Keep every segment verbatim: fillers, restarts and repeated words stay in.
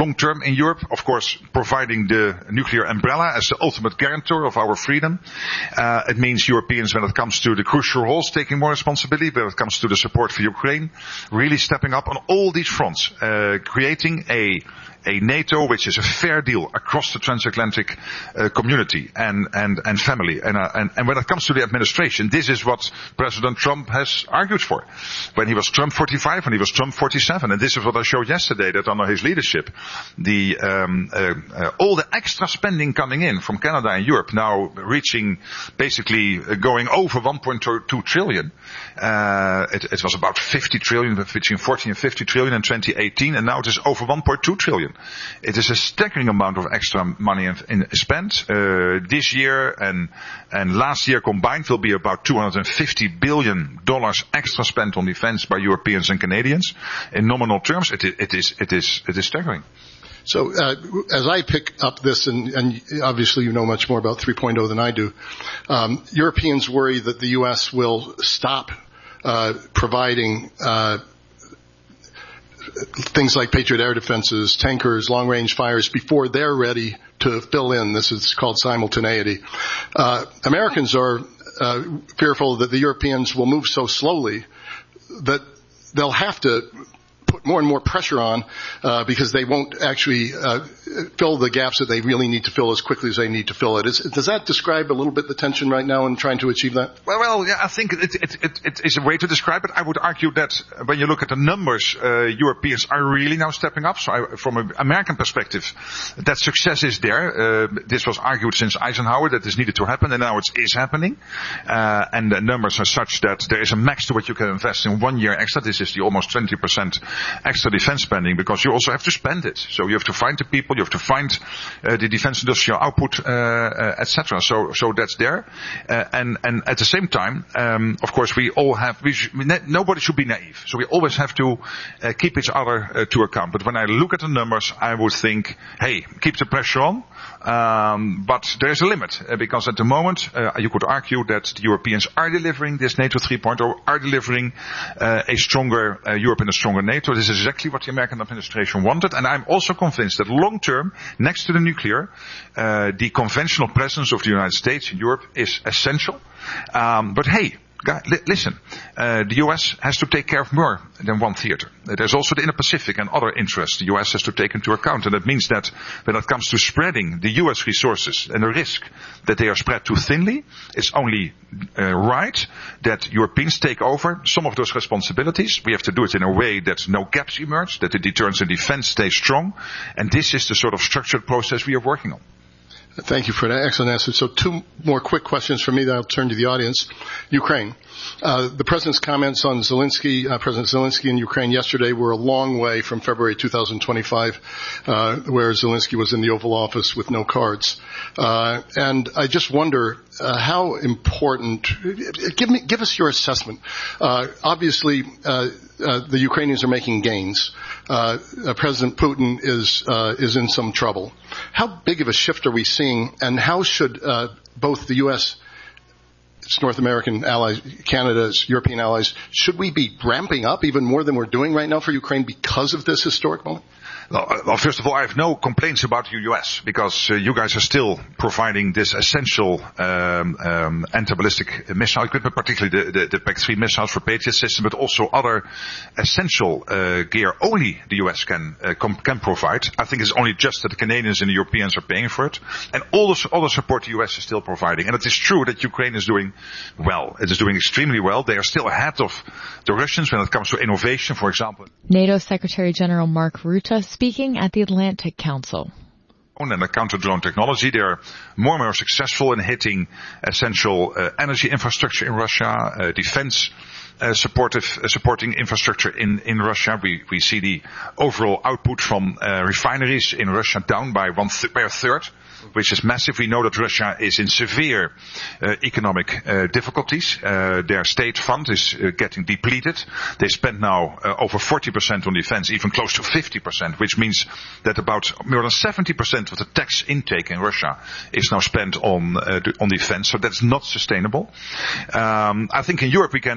long term in Europe, of course, providing the nuclear umbrella as the ultimate guarantor of our freedom. Uh, it means Europeans, when it comes to the crucial roles, taking more responsibility. When it comes to the support for Ukraine, really stepping up on all these fronts, uh, creating a a NATO which is a fair deal across the transatlantic uh, community and, and, and family. And, uh, and, and when it comes to the administration, this is what President Trump has argued for. When he was Trump forty-five and he was Trump forty-seven. And this is what I showed yesterday, that under his leadership, the, um, uh, uh, all the extra spending coming in from Canada and Europe now reaching basically uh, going over one point two trillion. Uh, it, it was about fifty trillion, between forty and fifty trillion in twenty eighteen, and now it is over one point two trillion. It is a staggering amount of extra money in, in, spent. Uh, this year and, and last year combined will be about two hundred fifty billion dollars extra spent on defense by Europeans and Canadians. In nominal terms, it, it is, it is, it is staggering. So, uh, as I pick up this, and, and obviously you know much more about three point oh than I do, um, Europeans worry that the U S will stop, uh, providing, uh, things like Patriot air defenses, tankers, long-range fires before they're ready to fill in. This is called simultaneity. Uh, Americans are uh, fearful that the Europeans will move so slowly that they'll have to put more and more pressure on uh, because they won't actually uh, fill the gaps that they really need to fill as quickly as they need to fill it. Is, does that describe a little bit the tension right now in trying to achieve that? Well, well, yeah, I think it, it, it, it is a way to describe it. I would argue that when you look at the numbers, uh, Europeans are really now stepping up. So I, from an American perspective, that success is there. Uh, this was argued since Eisenhower that this needed to happen, and now it is happening. Uh, and the numbers are such that there is a max to what you can invest in one year extra. This is the almost twenty percent extra defense spending, because you also have to spend it. So you have to find the people, you have to find uh, the defense industrial output, uh, uh, et cetera. So, so that's there. Uh, and, and at the same time, um, of course, we all have, we sh- nobody should be naive. So we always have to uh, keep each other uh, to account. But when I look at the numbers, I would think, hey, keep the pressure on. Um, but there is a limit, uh, because at the moment, uh, you could argue that the Europeans are delivering this NATO three point oh, are delivering uh, a stronger uh, Europe and a stronger NATO. This is exactly what the American administration wanted, and I'm also convinced that long term, next to the nuclear, uh, the conventional presence of the United States in Europe is essential. Um, but hey, guys, li- listen, uh, the U S has to take care of more than one theater. There's also the Indo-Pacific and other interests the U S has to take into account, and that means that when it comes to spreading the U S resources and the risk that they are spread too thinly, it's only uh, right that Europeans take over some of those responsibilities. We have to do it in a way that no gaps emerge, that the deterrence and defense stay strong, and this is the sort of structured process we are working on. Thank you for that excellent answer. So two more quick questions from me, then I'll turn to the audience. Ukraine. Uh, the President's comments on Zelensky, uh, President Zelensky in Ukraine yesterday were a long way from February twenty twenty-five, uh, where Zelensky was in the Oval Office with no cards. Uh, and I just wonder, uh, how important, give me, give us your assessment. Uh, obviously, uh, uh, the Ukrainians are making gains. Uh, uh, President Putin is, uh, is in some trouble. How big of a shift are we seeing, and how should, uh, both the U S, its North American allies, Canada's European allies, should we be ramping up even more than we're doing right now for Ukraine because of this historic moment? Well, well, first of all, I have no complaints about the U S because uh, you guys are still providing this essential um, um, anti-ballistic missile equipment, particularly the, the, the P A C three missiles for Patriot system, but also other essential uh, gear only the U S can uh, com- can provide. I think it's only just that the Canadians and the Europeans are paying for it, and all the other support the U S is still providing. And it is true that Ukraine is doing well. It is doing extremely well. They are still ahead of the Russians when it comes to innovation, for example. NATO Secretary General Mark Rutte speaking at the Atlantic Council. And the counter-drone technology, they are more and more successful in hitting essential uh, energy infrastructure in Russia, uh, defense uh, supportive, uh, supporting infrastructure in, in Russia. We, we see the overall output from uh, refineries in Russia down by one th- by a third, which is massive. We know that Russia is in severe uh, economic uh, difficulties. Uh, their state fund is uh, getting depleted. They spend now uh, over forty percent on defense, even close to fifty percent, which means that about more than seventy percent of the tax intake in Russia is now spent on uh, on defense. So that's not sustainable. Um, I think in Europe we can we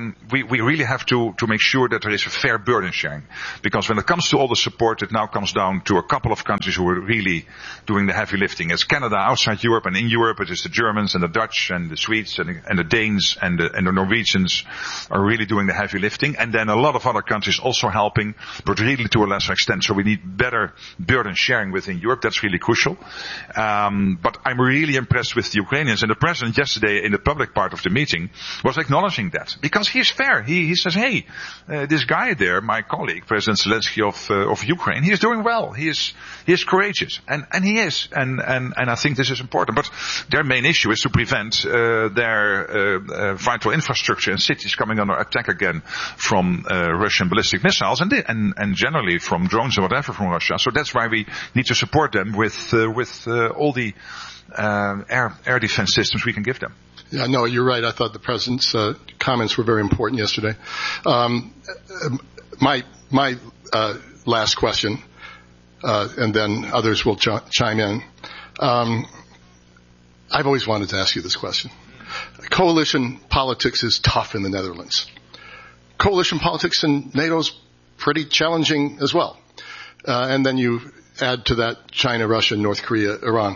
we really have to, to make sure that there is a fair burden sharing. Because when it comes to all the support, it now comes down to a couple of countries who are really doing the heavy lifting. It's Canada outside Europe, and in Europe it is the Germans and the Dutch and the Swedes and the, and the Danes and the, and the Norwegians are really doing the heavy lifting. And then a lot of other countries also helping, but really to a lesser extent. So we need better burden sharing within Europe. That's really crucial. Um, but I'm really impressed with the Ukrainians. And the president yesterday in the public part of the meeting was acknowledging that. Because he's fair. He, he says, hey, uh, this guy there, my colleague, President Zelensky of, uh, of Ukraine, he is doing well. He is, he is courageous. And, and he is. And, and, and I think this is important. But their main issue is to prevent, uh, their, uh, uh, vital infrastructure and cities coming under attack again from, uh, Russian ballistic missiles and, and, and generally from drones or whatever from Russia. So that's why we need to support them with, uh, with, uh, all the, uh, air, air defense systems we can give them. Yeah, no, you're right. I thought the president's uh, comments were very important yesterday. Um, my my uh, last question, uh, and then others will ch- chime in. Um, I've always wanted to ask you this question. Coalition politics is tough in the Netherlands. Coalition politics in NATO's pretty challenging as well. Uh, and then you add to that China, Russia, North Korea, Iran.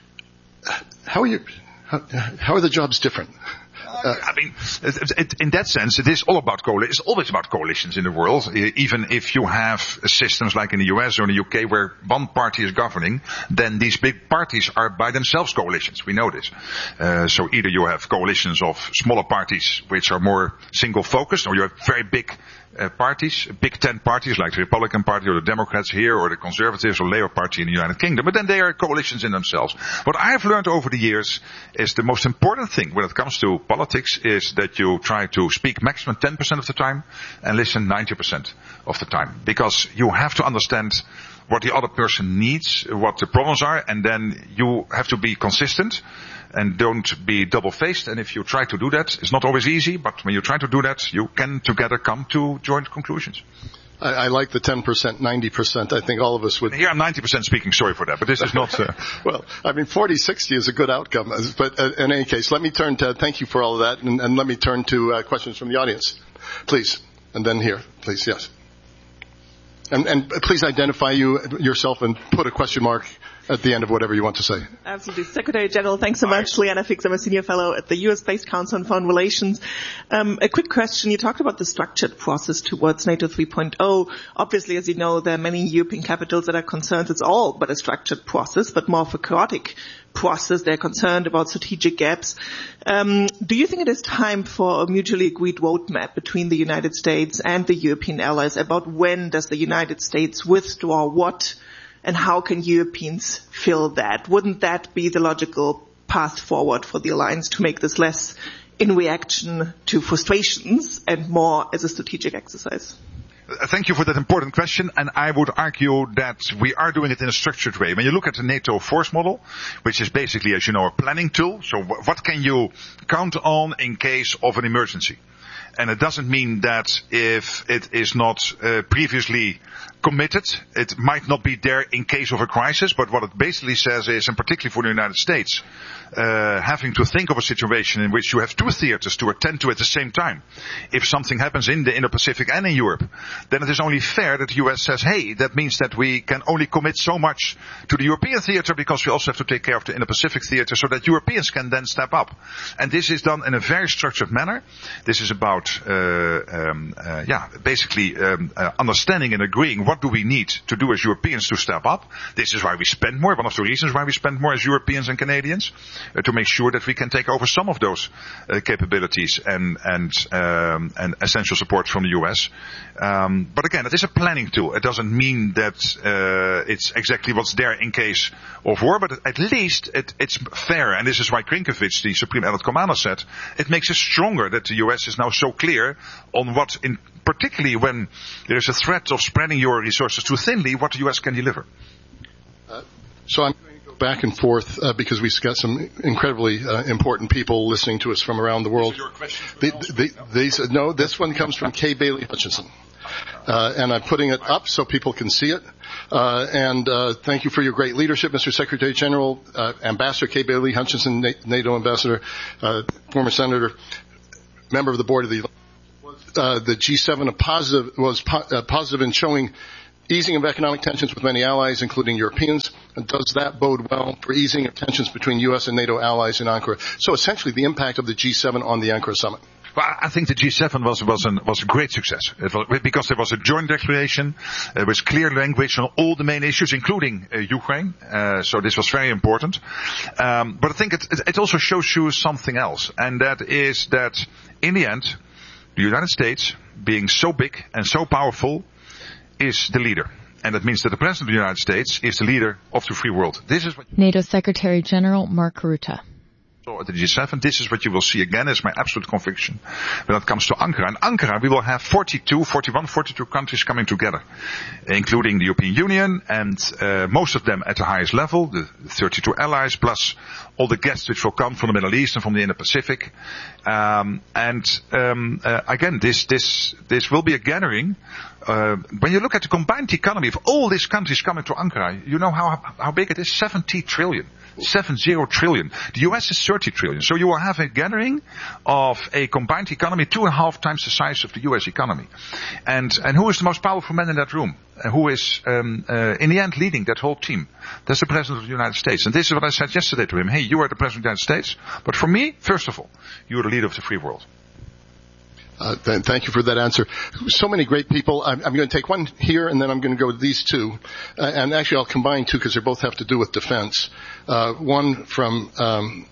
How are you? How, how are the jobs different? Uh, I mean, it, it, in that sense, it is all about coalitions. It's always about coalitions in the world. Even if you have systems like in the U S or in the U K where one party is governing, then these big parties are by themselves coalitions. We know this. Uh, so either you have coalitions of smaller parties which are more single-focused, or you have very big Uh, parties, Big Ten parties like the Republican Party or the Democrats here or the Conservatives or Labour Party in the United Kingdom, but then they are coalitions in themselves. What I've learned over the years is the most important thing when it comes to politics is that you try to speak maximum ten percent of the time and listen ninety percent of the time. Because you have to understand what the other person needs, what the problems are, and then you have to be consistent and don't be double-faced. And if you try to do that, it's not always easy, but when you try to do that, you can together come to joint conclusions. I, I like the ten percent, ninety percent. I think all of us would. Here I'm ninety percent speaking, sorry for that, but this is not... Uh... Well, I mean, forty sixty is a good outcome. But uh, in any case, let me turn to, thank you for all of that, and, and let me turn to uh, questions from the audience. Please. And then here, please, yes. And, and please identify you yourself and put a question mark at the end of whatever you want to say. Absolutely. Secretary General, thanks so much. Liana Fix, I'm a senior fellow at the U S-based Council on Foreign Relations. Um, a quick question. You talked about the structured process towards NATO three point oh. Obviously, as you know, there are many European capitals that are concerned it's all but a structured process, but more of a chaotic process. They're concerned about strategic gaps. Um, do you think it is time for a mutually agreed roadmap between the United States and the European allies about when does the United States withdraw what? And how can Europeans fill that? Wouldn't that be the logical path forward for the alliance to make this less in reaction to frustrations and more as a strategic exercise? Thank you for that important question, and I would argue that we are doing it in a structured way. When you look at the NATO force model, which is basically, as you know, a planning tool, so what can you count on in case of an emergency? And it doesn't mean that if it is not uh, previously committed, it might not be there in case of a crisis, but what it basically says is, and particularly for the United States, uh, having to think of a situation in which you have two theaters to attend to at the same time. If something happens in the Indo-Pacific and in Europe, then it is only fair that the U S says, hey, that means that we can only commit so much to the European theater because we also have to take care of the Indo-Pacific theater so that Europeans can then step up. And this is done in a very structured manner. This is about, uh, um, uh, yeah, basically um, uh, understanding and agreeing what do we need to do as Europeans to step up. This is why we spend more, one of the reasons why we spend more as Europeans and Canadians, uh, to make sure that we can take over some of those uh, capabilities and and um, and essential support from the U S. Um, but again, it is a planning tool. It doesn't mean that uh, it's exactly what's there in case of war, but at least it, it's fair. And this is why Krinkovich, the Supreme Allied Commander, said it makes us stronger that the U S is now so clear on what, in particularly when there is a threat of spreading your resources too thinly, what the U S can deliver. Uh, so I'm going to go back and forth uh, because we've got some incredibly uh, important people listening to us from around the world. Your question the, the, these, no, this one comes from Kay Bailey Hutchinson. Uh, and I'm putting it up so people can see it. Uh, and uh, thank you for your great leadership, Mister Secretary General, uh, Ambassador Kay Bailey Hutchinson, NATO Ambassador, uh, former Senator, member of the Board of the uh, the G seven a positive, was po- uh, positive in showing easing of economic tensions with many allies, including Europeans. And does that bode well for easing of tensions between U S and NATO allies in Ankara? So essentially the impact of the G seven on the Ankara summit. Well, I think the G seven was was, an, was a great success. It was, because there was a joint declaration uh, with clear language on all the main issues, including uh, Ukraine. Uh, so this was very important. Um, but I think it, it, it also shows you something else, and that is that in the end, the United States, being so big and so powerful, is the leader. And that means that the President of the United States is the leader of the free world. This is what NATO Secretary General Mark Rutte. So at the G seven, this is what you will see again, is my absolute conviction when it comes to Ankara. In Ankara, we will have forty-two, forty-one, forty-two countries coming together, including the European Union, and uh, most of them at the highest level, the thirty-two allies, plus all the guests which will come from the Middle East and from the Indo-Pacific. Um, and um, uh, again, this this this will be a gathering. Uh, when you look at the combined economy of all these countries coming to Ankara, you know how how big it is? seventy trillion. Seven zero trillion. The U S is thirty trillion. So you will have a gathering of a combined economy two and a half times the size of the U S economy. And, and who is the most powerful man in that room? And who is, um, uh, in the end leading that whole team? That's the President of the United States. And this is what I said yesterday to him. Hey, you are the President of the United States. But for me, first of all, you are the leader of the free world. Uh, th- thank you for that answer. So many great people. I'm, I'm going to take one here, and then I'm going to go with these two. Uh, and actually, I'll combine two because they both have to do with defense. Uh, one from um,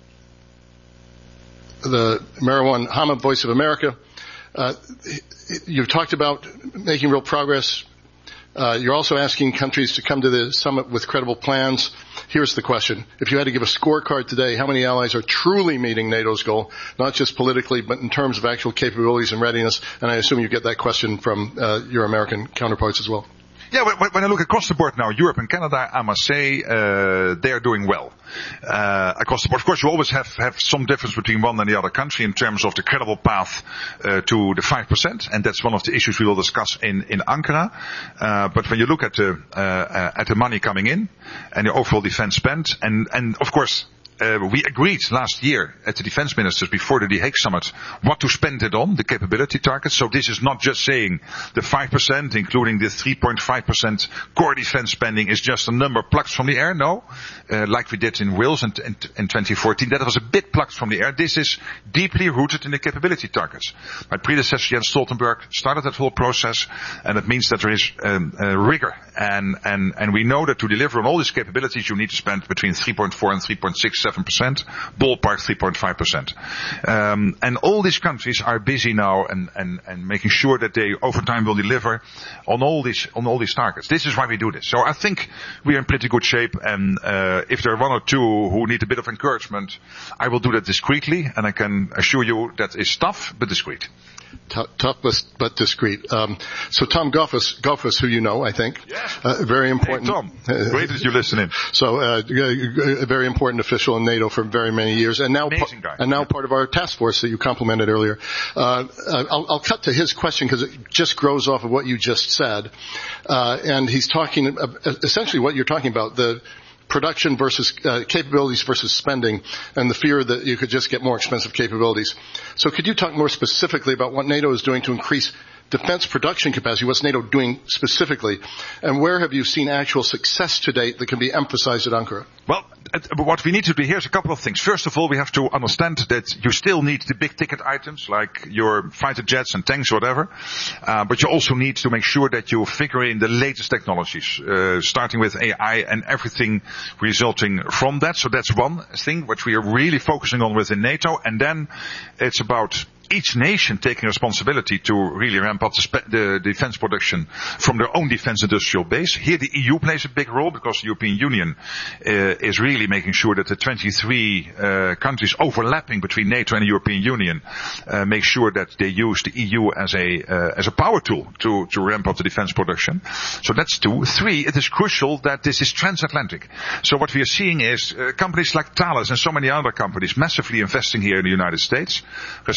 the Marwan Hamid, Voice of America. Uh, you've talked about making real progress. Uh, you're also asking countries to come to the summit with credible plans. Here's the question. If you had to give a scorecard today, how many allies are truly meeting NATO's goal, not just politically, but in terms of actual capabilities and readiness? And I assume you get that question from uh, your American counterparts as well. Yeah, when, when I look across the board now, Europe and Canada, I must say, uh, they are doing well. Uh, across the board. Of course, you always have, have some difference between one and the other country in terms of the credible path, uh, to the five percent. And that's one of the issues we will discuss in, in Ankara. Uh, but when you look at the, uh, uh, at the money coming in and the overall defense spend, and, and of course, Uh, we agreed last year at the defense ministers before the The Hague summit what to spend it on, the capability targets. So this is not just saying the five percent, including the three point five percent core defense spending is just a number plucked from the air. No, uh, like we did in Wales in, in, in twenty fourteen. That was a bit plucked from the air. This is deeply rooted in the capability targets. My predecessor Jens Stoltenberg started that whole process, and it means that there is um, uh, rigor. And, and, and we know that to deliver on all these capabilities, you need to spend between three point four and three point six seven percent, ballpark three point five percent. Um, and all these countries are busy now and, and, and making sure that they over time will deliver on all these, on all these targets. This is why we do this. So I think we are in pretty good shape, and, uh, if there are one or two who need a bit of encouragement, I will do that discreetly, and I can assure you that is tough but discreet. T- tough but discreet. Um, so Tom Goffis, Goffis, who you know, I think, yeah. uh, very important. Hey, Tom, great that you listen in. So uh, a very important official in NATO for very many years, and now Amazing guy. and now yeah. part of our task force that you complimented earlier. Uh, I'll, I'll cut to his question because it just grows off of what you just said, uh, and he's talking uh, essentially what you're talking about, the production versus uh, capabilities versus spending, and the fear that you could just get more expensive capabilities. So could you talk more specifically about what NATO is doing to increase defense production capacity? What's NATO doing specifically? And where have you seen actual success to date that can be emphasized at Ankara? Well, what we need to do here is a couple of things. First of all, we have to understand that you still need the big ticket items like your fighter jets and tanks or whatever. Uh, but you also need to make sure that you figure in the latest technologies, uh, starting with A I and everything resulting from that. So that's one thing which we are really focusing on within NATO. And then it's about each nation taking responsibility to really ramp up the, spe- the defense production from their own defense industrial base. Here the E U plays a big role because the European Union uh, is really making sure that the twenty-three uh, countries overlapping between NATO and the European Union uh, make sure that they use the E U as a uh, as a power tool to, to ramp up the defense production. So that's two. Three, it is crucial that this is transatlantic. So what we are seeing is uh, companies like Thales and so many other companies massively investing here in the United States, responsible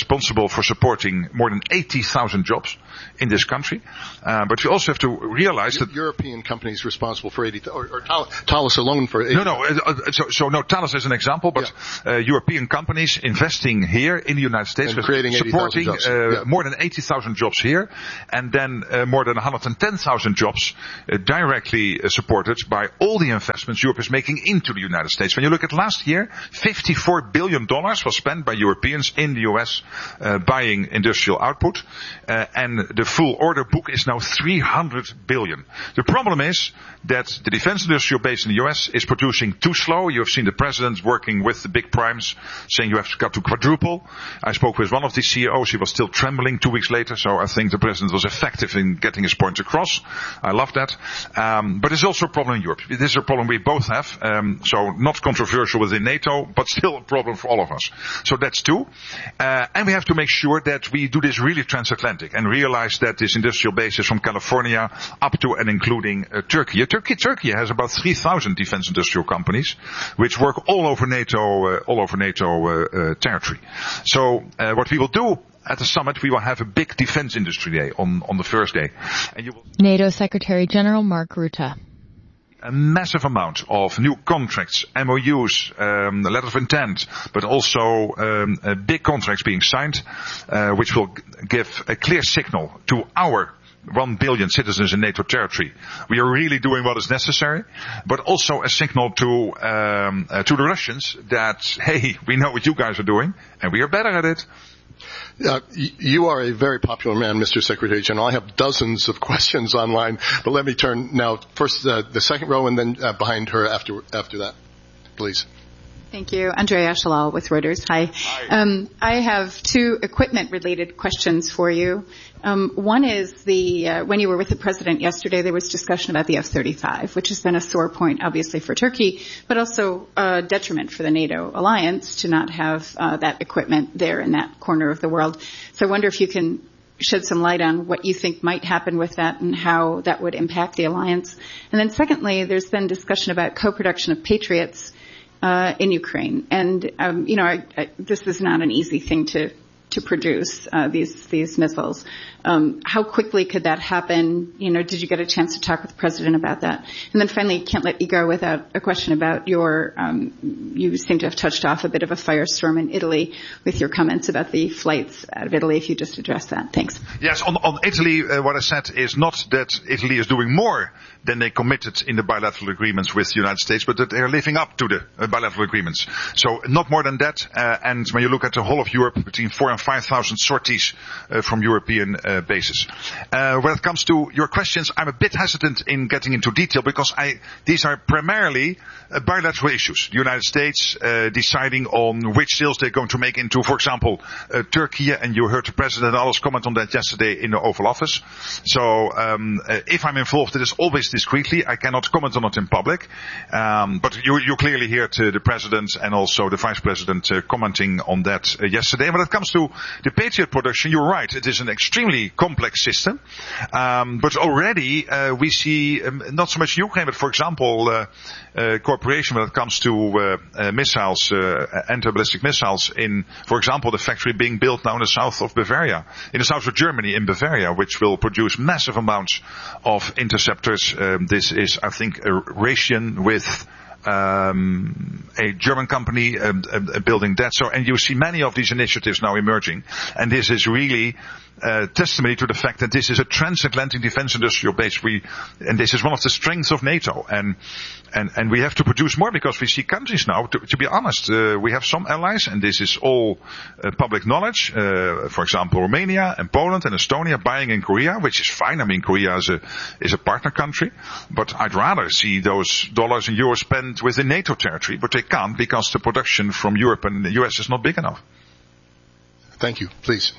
responsible for supporting more than eighty thousand jobs in this country. Uh, but we also have to realize that European companies responsible for eighty, or, or Thales alone for eighty. No, no. Uh, so, so no, Thales is an example, but yeah. uh, European companies investing here in the United States, and creating supporting jobs. Uh, yeah. more than eighty thousand jobs here, and then uh, more than one hundred ten thousand jobs uh, directly uh, supported by all the investments Europe is making into the United States. When you look at last year, fifty-four billion dollars was spent by Europeans in the U S uh, buying industrial output, uh, and the full order book is now three hundred billion. The problem is that the defense industrial base in the U S is producing too slow. You have seen the president working with the big primes saying you have got to quadruple. I spoke with one of the C E Os. He was still trembling two weeks later, so I think the president was effective in getting his point across. I love that. Um, but it's also a problem in Europe. This is a problem we both have. Um, so not controversial within NATO, but still a problem for all of us. So that's two. Uh, and we have to make sure that we do this really transatlantic and realize that this industrial base is from California up to and including uh, Turkey. Turkey. Turkey has about three thousand defense industrial companies, which work all over NATO, uh, all over NATO uh, uh, territory. So uh, what we will do at the summit, we will have a big defense industry day on, on the first day. And you will NATO Secretary General Mark Rutte. A massive amount of new contracts, M O Us, um, letters of intent, but also um, uh, big contracts being signed, uh, which will g- give a clear signal to our one billion citizens in NATO territory. We are really doing what is necessary, but also a signal to um, uh, to the Russians that, hey, we know what you guys are doing, and we are better at it. Uh, you are a very popular man, Mister Secretary General. I have dozens of questions online, but let me turn now first uh, the second row and then uh, behind her after after that, please. Thank you. Andrea Shalal with Reuters. Hi. Hi. Um, I have two equipment-related questions for you. Um, one is the uh, when you were with the president yesterday, there was discussion about the F thirty-five, which has been a sore point, obviously, for Turkey, but also a detriment for the NATO alliance to not have uh, that equipment there in that corner of the world. So I wonder if you can shed some light on what you think might happen with that and how that would impact the alliance. And then secondly, there's been discussion about co-production of Patriots Uh, in Ukraine. And, um, you know, I, I, this is not an easy thing to, to produce, uh, these, these missiles. Um, how quickly could that happen? You know, did you get a chance to talk with the president about that? And then finally, can't let you go without a question about your, um, you seem to have touched off a bit of a firestorm in Italy with your comments about the flights out of Italy, if you just address that. Thanks. Yes, on, on Italy, uh, what I said is not that Italy is doing more than they committed in the bilateral agreements with the United States, but that they are living up to the uh, bilateral agreements. So not more than that. Uh, and when you look at the whole of Europe, between four and five thousand sorties uh, from European uh, bases. Uh, when it comes to your questions, I'm a bit hesitant in getting into detail because I these are primarily uh, bilateral issues. The United States uh, deciding on which sales they're going to make into, for example, uh, Turkey, and you heard the President Alice comment on that yesterday in the Oval Office. So um, uh, if I'm involved, it is always discreetly. I cannot comment on it in public. Um, but you, you clearly heard uh, the President and also the Vice President uh, commenting on that uh, yesterday. When it comes to the Patriot production, you're right. It is an extremely complex system. Um, but already uh, we see um, not so much Ukraine, but for example, uh, uh, cooperation when it comes to uh, uh, missiles, uh, anti-ballistic missiles in, for example, the factory being built now in the south of Bavaria, in the south of Germany, in Bavaria, which will produce massive amounts of interceptors. Um, this is, I think, a ration with Um, a German company um, uh, building that. So, and you see many of these initiatives now emerging, and this is really uh, testimony to the fact that this is a transatlantic defense industrial base. We, and this is one of the strengths of NATO, and and and we have to produce more because we see countries now. To, to be honest, uh, we have some allies, and this is all uh, public knowledge. Uh, for example, Romania and Poland and Estonia buying in Korea, which is fine. I mean, Korea is a is a partner country, but I'd rather see those dollars and euros spent within NATO territory, but they can't because the production from Europe and the U S is not big enough. Thank you. Please.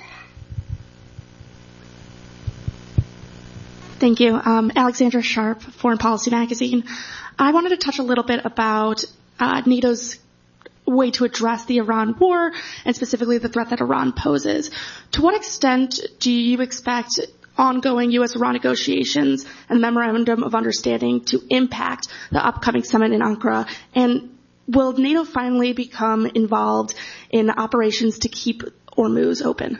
Thank you. Um, Alexandra Sharp, Foreign Policy Magazine. I wanted to touch a little bit about uh, NATO's way to address the Iran war and specifically the threat that Iran poses. To what extent do you expect ongoing U S Iran negotiations and memorandum of understanding to impact the upcoming summit in Ankara? And will NATO finally become involved in operations to keep Hormuz open?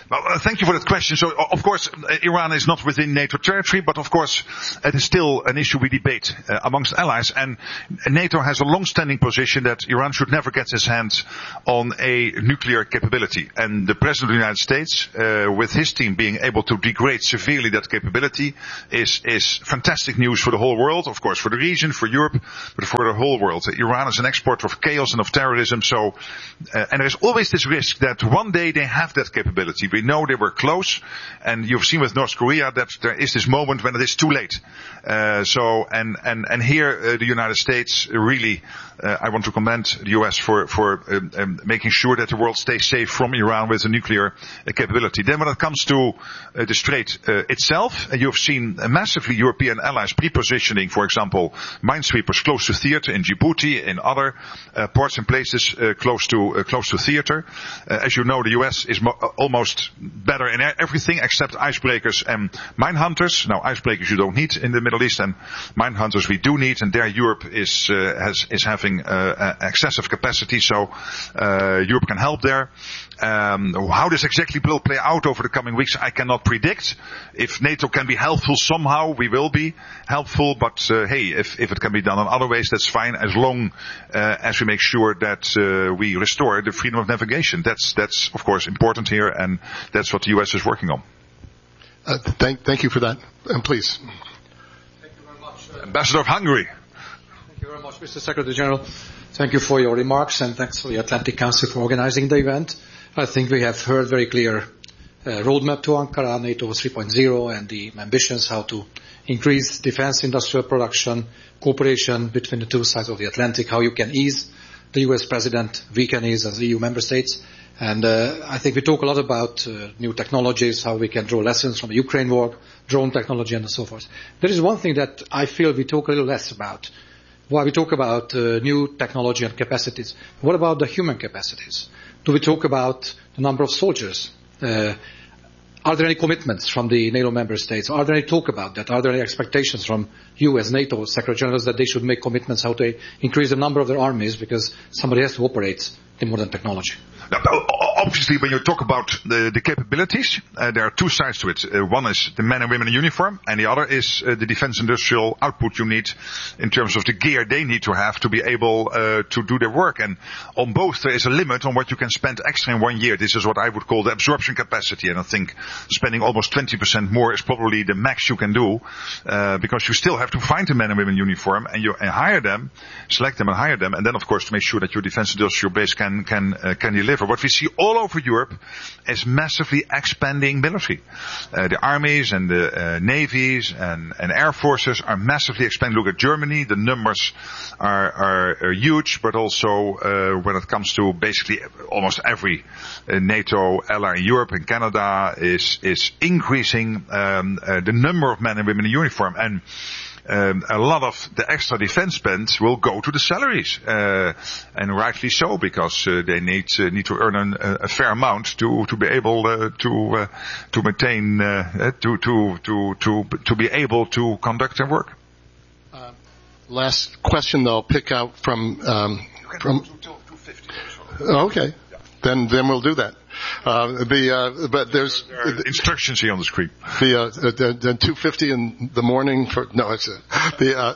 Well, uh, thank you for that question. So, of course, uh, Iran is not within NATO territory, but of course, it is still an issue we debate uh, amongst allies. And NATO has a long-standing position that Iran should never get his hands on a nuclear capability. And the President of the United States, uh, with his team being able to degrade severely that capability, is is fantastic news for the whole world. Of course, for the region, for Europe, but for the whole world. Iran is an exporter of chaos and of terrorism. So, uh, and there is always this risk that one day they have that capability. We know they were close, and you've seen with North Korea that there is this moment when it is too late. Uh, so, and, and, and here, uh, the United States really, uh, I want to commend the U S for, for, um, um, making sure that the world stays safe from Iran with a nuclear uh, capability. Then when it comes to, uh, the Strait, uh, itself, uh, you've seen uh, massively European allies pre-positioning, for example, minesweepers close to theater in Djibouti, in other, uh, ports and places, uh, close to, uh, close to theater. Uh, as you know, the U S is mo- almost better in everything except icebreakers and mine hunters. Now, icebreakers you don't need in the Middle East, and mine hunters we do need, and there Europe is uh, has is having uh, excessive capacity, so uh, Europe can help there. Um, how this exactly will play out over the coming weeks, I cannot predict. If NATO can be helpful somehow, we will be helpful, but uh, hey, if, if it can be done in other ways, that's fine, as long uh, as we make sure that uh, we restore the freedom of navigation. That's, that's of course important here, and that's what the U S is working on. Uh, thank, thank you for that. And please. Thank you very much. Uh, Ambassador of Hungary. Thank you very much, Mister Secretary General. Thank you for your remarks, and thanks for the Atlantic Council for organizing the event. I think we have heard very clear uh, roadmap to Ankara, NATO three point oh, and the ambitions how to increase defense industrial production, cooperation between the two sides of the Atlantic, how you can ease the U S President, we can ease as E U member states. And uh, I think we talk a lot about uh, new technologies, how we can draw lessons from the Ukraine war, drone technology and so forth. There is one thing that I feel we talk a little less about. While we talk about uh, new technology and capacities, what about the human capacities? Do we talk about the number of soldiers? Uh, are there any commitments from the NATO member states? Are there any talk about that? Are there any expectations from you as NATO Secretary Generals that they should make commitments how to increase the number of their armies, because somebody has to operate the modern technology? Now, obviously, when you talk about the, the capabilities, uh, there are two sides to it. Uh, one is the men and women in uniform, and the other is uh, the defense industrial output you need in terms of the gear they need to have to be able uh, to do their work. And on both, there is a limit on what you can spend extra in one year. This is what I would call the absorption capacity, and I think spending almost twenty percent more is probably the max you can do, uh, because you still have to find the men and women in uniform, and you and hire them, select them and hire them, and then, of course, to make sure that your defense industrial base can can uh, can deliver. What we see all over Europe is massively expanding military. Uh, the armies and the uh, navies and, and air forces are massively expanding. Look at Germany, the numbers are, are, are huge, but also uh, when it comes to basically almost every uh, NATO ally in Europe and Canada is is increasing um, uh, the number of men and women in uniform. And Um, a lot of the extra defense spend will go to the salaries, uh, and rightly so, because uh, they need uh, need to earn an, a fair amount to to be able uh, to uh, to maintain uh, to to to to to be able to conduct their work. Uh, last question, though, pick out from um, from. Okay, then then we'll do that. Uh, the, uh, but there's there are instructions here on the screen. The, uh, the, the two fifty in the morning for, no, it's, uh, the, uh,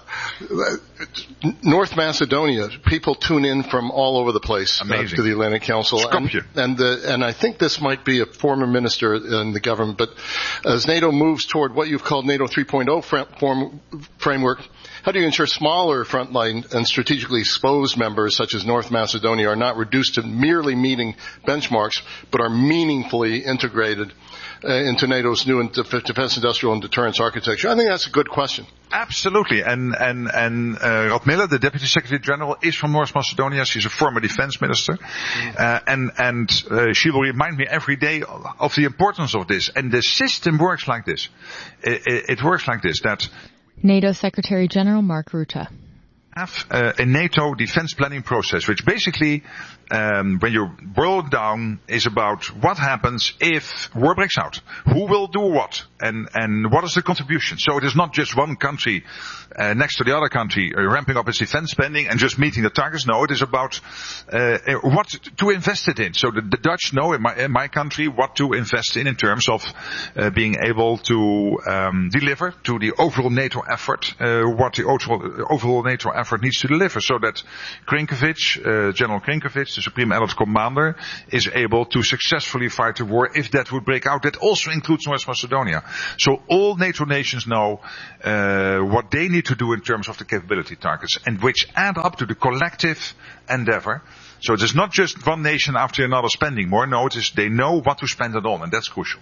North Macedonia, people tune in from all over the place uh, to the Atlantic Council. Skopje. And, and, the, and I think this might be a former minister in the government, but as NATO moves toward what you've called NATO three point oh form, framework, how do you ensure smaller frontline and strategically exposed members such as North Macedonia are not reduced to merely meeting benchmarks, but are meaningfully integrated uh, into NATO's new defense industrial and deterrence architecture? I think that's a good question. Absolutely. And, and, and, uh, Rod Miller, the Deputy Secretary General, is from North Macedonia. She's a former defense minister. Mm. Uh, and, and, uh, she will remind me every day of the importance of this. And the system works like this. It, it, it works like this, that NATO Secretary General Mark Rutte. Have uh, a NATO defense planning process, which basically, um, when you boil it down, is about what happens if war breaks out. Who will do what? and, and what is the contribution? So it is not just one country uh, next to the other country uh, ramping up its defense spending and just meeting the targets. No, it is about uh, what to invest it in. So the, the Dutch know in my, in my country what to invest in in terms of uh, being able to um, deliver to the overall NATO effort, uh, what the overall, overall NATO effort needs to deliver, so that Krinkovic, uh, General Krinkovic, the Supreme Allied Commander, is able to successfully fight the war if that would break out. That also includes North Macedonia. So all NATO nations know uh, what they need to do in terms of the capability targets, and which add up to the collective endeavor. So it is not just one nation after another spending more. No, it is they know what to spend it on, and that's crucial.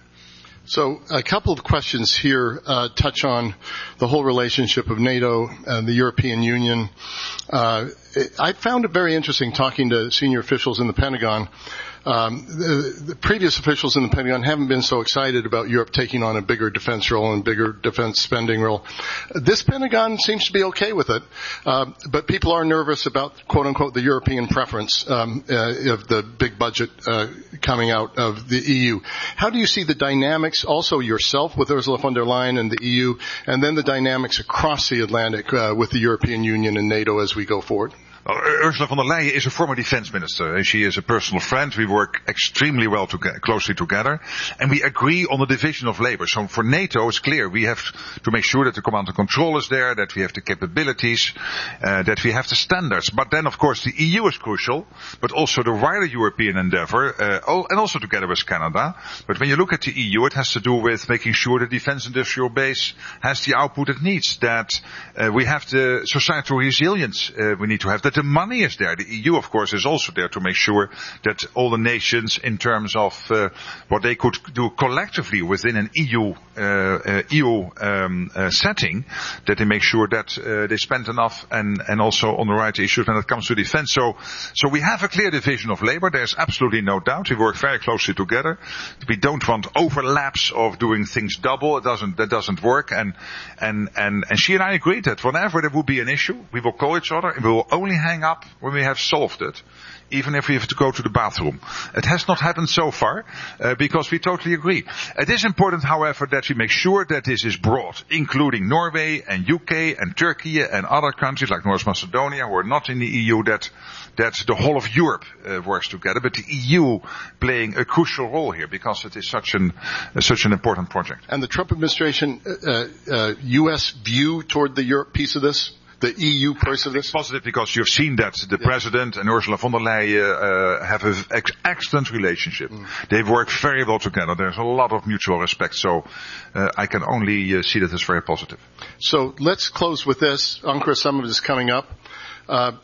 So a couple of questions here uh, touch on the whole relationship of NATO and the European Union. Uh, I found it very interesting talking to senior officials in the Pentagon. Um, the, the previous officials in the Pentagon haven't been so excited about Europe taking on a bigger defense role and bigger defense spending role. This Pentagon seems to be okay with it, uh, but people are nervous about, quote unquote, the European preference um, uh, of the big budget uh, coming out of the E U. How do you see the dynamics, also yourself with Ursula von der Leyen and the E U, and then the dynamics across the Atlantic uh, with the European Union and NATO as we go forward? Well, Ursula von der Leyen is a former defense minister, and she is a personal friend. We work extremely well to closely together, and we agree on the division of labor. So for NATO, it's clear we have to make sure that the command and control is there, that we have the capabilities, uh, that we have the standards. But then, of course, the E U is crucial, but also the wider European endeavor, uh, and also together with Canada. But when you look at the E U, it has to do with making sure the defense industrial base has the output it needs, that uh, we have the societal resilience uh, we need to have, that the money is there. The E U, of course, is also there to make sure that all the nations, in terms of uh, what they could do collectively within an E U uh, uh, E U um, uh, setting, that they make sure that uh, they spend enough, and and also on the right issues when it comes to defense. So, so we have a clear division of labor. There's absolutely no doubt. We work very closely together. We don't want overlaps of doing things double. It doesn't. That doesn't work. And and and and she and I agreed that whenever there would be an issue, we will call each other and we will only hang up when we have solved it, even if we have to go to the bathroom. It has not happened so far, uh, because we totally agree. It is important, however, that we make sure that this is broad, including Norway and U K and Turkey and other countries like North Macedonia who are not in the E U, that that the whole of Europe uh, works together, but the E U playing a crucial role here because it is such an uh, such an important project. And the Trump administration uh, uh, U S view toward the Europe piece of this? The E U piece of this? It's positive because you've seen that the yeah. President and Ursula von der Leyen uh, have an ex- excellent relationship. Mm. They work very well together. There's a lot of mutual respect, so uh, I can only uh, see that as very positive. So let's close with this. Ankara Summit is coming up. Uh,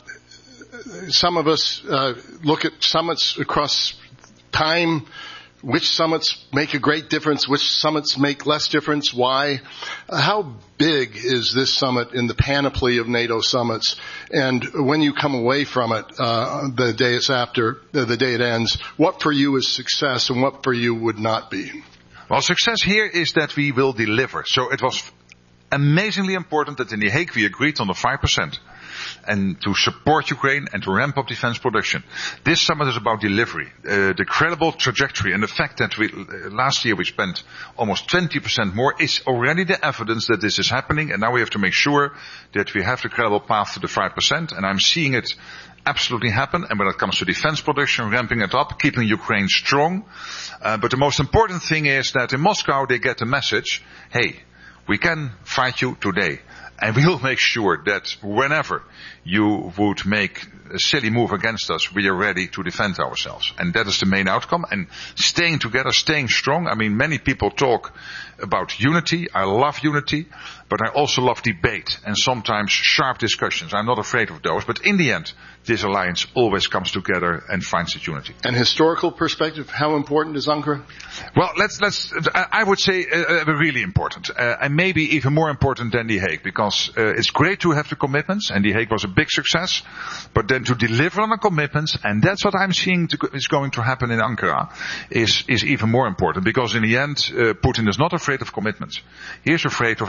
some of us uh, look at summits across time. Which summits make a great difference? Which summits make less difference? Why? Uh, how big is this summit in the panoply of NATO summits? And when you come away from it, uh, the day it's after, uh, the day it ends, what for you is success and what for you would not be? Well, success here is that we will deliver. So it was amazingly important that in The Hague we agreed on the five percent. And to support Ukraine and to ramp up defense production. This summit is about delivery, uh, the credible trajectory, and the fact that we, uh, last year we spent almost twenty percent more is already the evidence that this is happening, and now we have to make sure that we have the credible path to the five percent, and I'm seeing it absolutely happen. And when it comes to defense production, ramping it up, keeping Ukraine strong. Uh, but the most important thing is that in Moscow they get the message, hey, we can fight you today. And we will make sure that whenever you would make a silly move against us, we are ready to defend ourselves. And that is the main outcome. And staying together, staying strong. I mean, many people talk about unity. I love unity, but I also love debate and sometimes sharp discussions. I'm not afraid of those. But in the end, this alliance always comes together and finds its unity. And historical perspective, how important is Ankara? Well, let's, let's, I would say uh, really important. Uh, and maybe even more important than The Hague, because uh, it's great to have the commitments, and The Hague was a big success, but then to deliver on the commitments, and that's what I'm seeing to, is going to happen in Ankara, is, is even more important, because in the end, uh, Putin is not afraid of commitments. He is afraid of implementing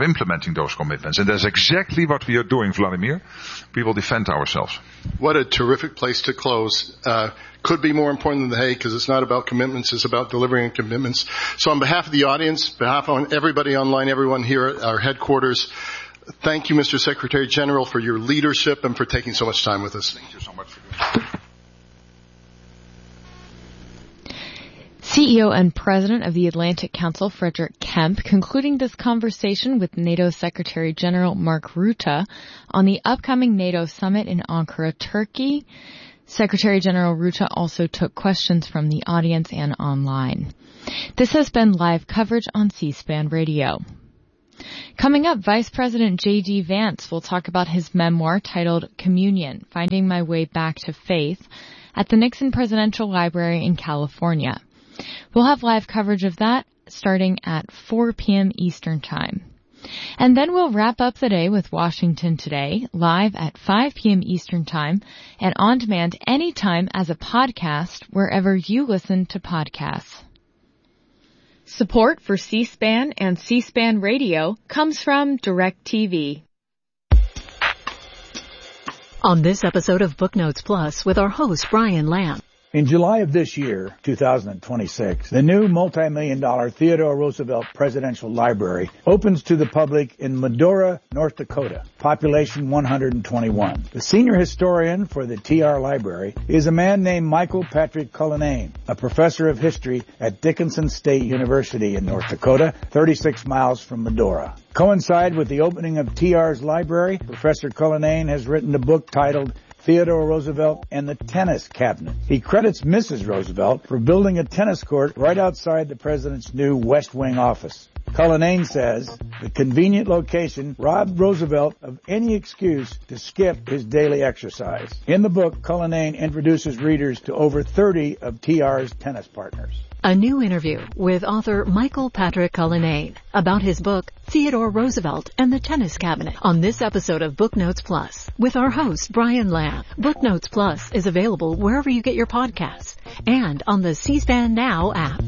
violating those commitments. And that's exactly what we are doing, Vladimir. We will defend ourselves. What a terrific place to close. Uh, could be more important than The Hague because it's not about commitments, it's about delivering commitments. So on behalf of the audience, behalf of everybody online, everyone here at our headquarters, thank you, Mister Secretary General, for your leadership and for taking so much time with us. Thank you so much for doing that. C E O and President of the Atlantic Council, Frederick Kempe, concluding this conversation with NATO Secretary General Mark Rutte on the upcoming NATO summit in Ankara, Turkey. Secretary General Rutte also took questions from the audience and online. This has been live coverage on C-SPAN Radio. Coming up, Vice President J D. Vance will talk about his memoir titled Communion, Finding My Way Back to Faith at the Nixon Presidential Library in California. We'll have live coverage of that starting at four p.m. Eastern Time. And then we'll wrap up the day with Washington Today, live at five p.m. Eastern Time and on demand anytime as a podcast wherever you listen to podcasts. Support for C-SPAN and C-SPAN Radio comes from DirecTV. On this episode of Booknotes Plus with our host Brian Lamb. In July of this year, two thousand twenty-six, the new multi-million dollar Theodore Roosevelt Presidential Library opens to the public in Medora, North Dakota, population one hundred twenty-one. The senior historian for the T R Library is a man named Michael Patrick Cullinane, a professor of history at Dickinson State University in North Dakota, thirty-six miles from Medora. Coincide with the opening of T R's library, Professor Cullinane has written a book titled Theodore Roosevelt and the Tennis Cabinet. He credits Missus Roosevelt for building a tennis court right outside the president's new West Wing office. Cullinane says the convenient location robbed Roosevelt of any excuse to skip his daily exercise. In the book, Cullinane introduces readers to over thirty of T R's tennis partners. A new interview with author Michael Patrick Cullinane about his book, Theodore Roosevelt and the Tennis Cabinet, on this episode of Booknotes Plus with our host, Brian Lamb. Booknotes Plus is available wherever you get your podcasts and on the C-SPAN Now app.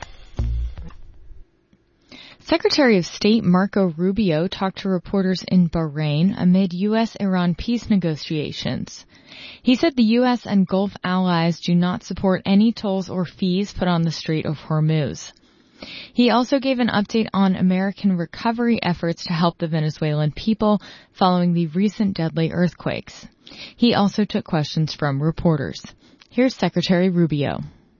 Secretary of State Marco Rubio talked to reporters in Bahrain amid U S Iran peace negotiations. He said the U S and Gulf allies do not support any tolls or fees put on the Strait of Hormuz. He also gave an update on American recovery efforts to help the Venezuelan people following the recent deadly earthquakes. He also took questions from reporters. Here's Secretary Rubio.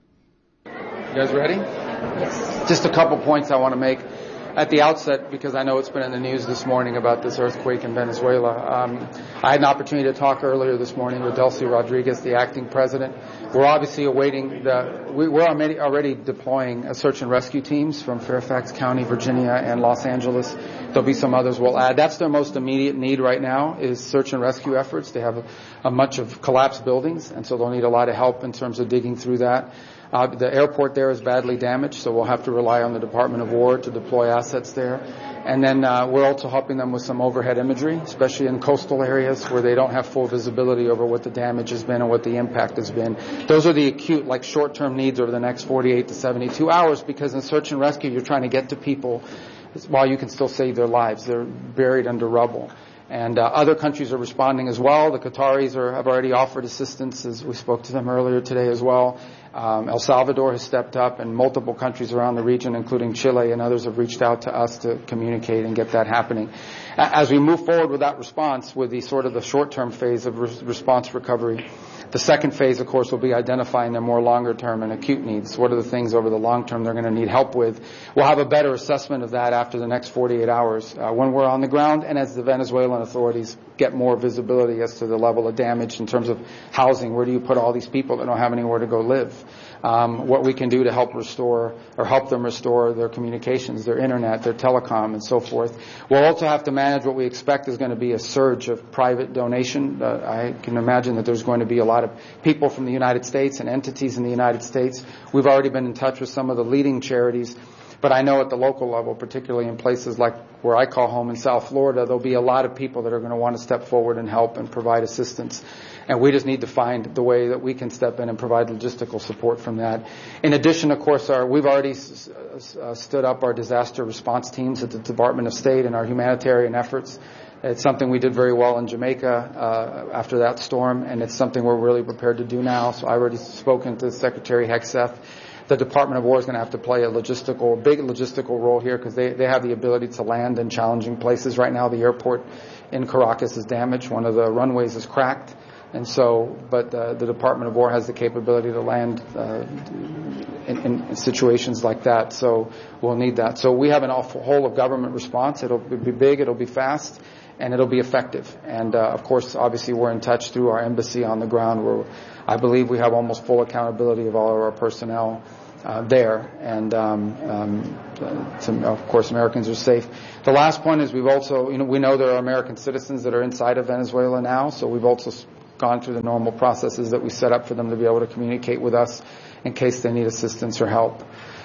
You guys ready? Yes. Just a couple points I want to make at the outset, because I know it's been in the news this morning about this earthquake in Venezuela. Um, I had an opportunity to talk earlier this morning with Delcy Rodriguez, the acting president. We're obviously awaiting the, we, we're already, already deploying a search and rescue teams from Fairfax County, Virginia, and Los Angeles. There'll be some others we'll add. That's their most immediate need right now is search and rescue efforts. They have a, a bunch of collapsed buildings, and so they'll need a lot of help in terms of digging through that. Uh, the airport there is badly damaged, so we'll have to rely on the Department of War to deploy assets there. And then uh, we're also helping them with some overhead imagery, especially in coastal areas where they don't have full visibility over what the damage has been and what the impact has been. Those are the acute, like short-term needs over the next forty-eight to seventy-two hours, because in search and rescue, you're trying to get to people while you can still save their lives. They're buried under rubble. And uh, other countries are responding as well. The Qataris are, have already offered assistance, as we spoke to them earlier today as well. Um, El Salvador has stepped up, and multiple countries around the region, including Chile and others, have reached out to us to communicate and get that happening. As we move forward with that response, with the sort of the short-term phase of re- response recovery, the second phase, of course, will be identifying their more longer-term and acute needs. What are the things over the long term they're going to need help with? We'll have a better assessment of that after the next forty-eight hours uh, when we're on the ground and as the Venezuelan authorities get more visibility as to the level of damage in terms of housing. Where do you put all these people that don't have anywhere to go live? Um, what we can do to help restore or help them restore their communications, their internet, their telecom, and so forth. We'll also have to manage what we expect is going to be a surge of private donation. Uh, I can imagine that there's going to be a lot of people from the United States and entities in the United States. We've already been in touch with some of the leading charities, But I know at the local level, particularly in places like where I call home in South Florida, there'll be a lot of people that are going to want to step forward and help and provide assistance. And we just need to find the way that we can step in and provide logistical support from that. In addition, of course, our, we've already s- uh, stood up our disaster response teams at the Department of State and our humanitarian efforts. It's something we did very well in Jamaica uh, after that storm, and it's something we're really prepared to do now. So I've already spoken to Secretary Hegseth. The Department of War is going to have to play a logistical, big logistical role here because they, they have the ability to land in challenging places. Right now, the airport in Caracas is damaged. One of the runways is cracked. And so, but uh, the Department of War has the capability to land uh, in, in situations like that. So we'll need that. So we have an awful whole of government response. It'll be big. It'll be fast. And it'll be effective. And, uh, of course, obviously we're in touch through our embassy on the ground where I believe we have almost full accountability of all of our personnel uh, there. And, um, um, to, of course, Americans are safe. The last point is we've also, you know, we know there are American citizens that are inside of Venezuela now, so we've also gone through the normal processes that we set up for them to be able to communicate with us in case they need assistance or help.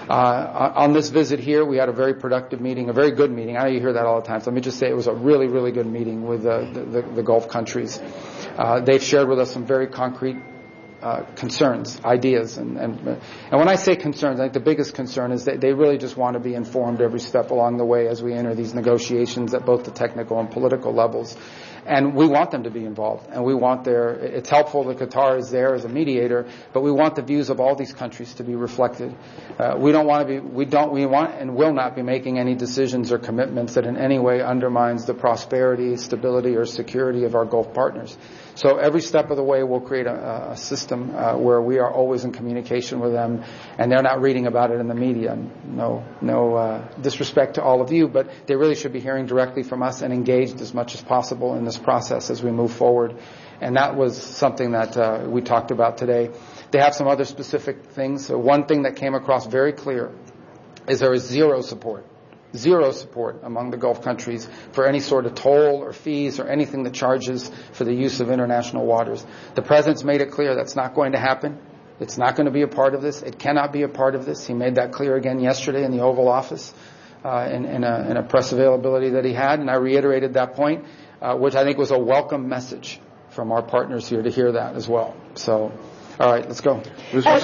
Uh, on this visit here, we had a very productive meeting, a very good meeting. I know you hear that all the time, so let me just say it was a really, really good meeting with uh, the, the, the Gulf countries. Uh, they've shared with us some very concrete uh, concerns, ideas, and, and and when I say concerns, I think the biggest concern is that they really just want to be informed every step along the way as we enter these negotiations at both the technical and political levels. And we want them to be involved, and we want their, it's helpful that Qatar is there as a mediator, but we want the views of all these countries to be reflected. Uh, we don't want to be, we don't, we want and will not be making any decisions or commitments that in any way undermines the prosperity, stability, or security of our Gulf partners. So every step of the way we'll create a, a system uh, where we are always in communication with them, and they're not reading about it in the media. No, no uh, disrespect to all of you, but they really should be hearing directly from us and engaged as much as possible in this process as we move forward. And that was something that uh, we talked about today. They have some other specific things. So one thing that came across very clear is there is zero support. Zero support among the Gulf countries for any sort of toll or fees or anything that charges for the use of international waters. The President's made it clear that's not going to happen. It's not going to be a part of this. It cannot be a part of this. He made that clear again yesterday in the Oval Office uh, in, in, a, in a press availability that he had, and I reiterated that point, uh, which I think was a welcome message from our partners here to hear that as well. So, all right, let's go. Uh, what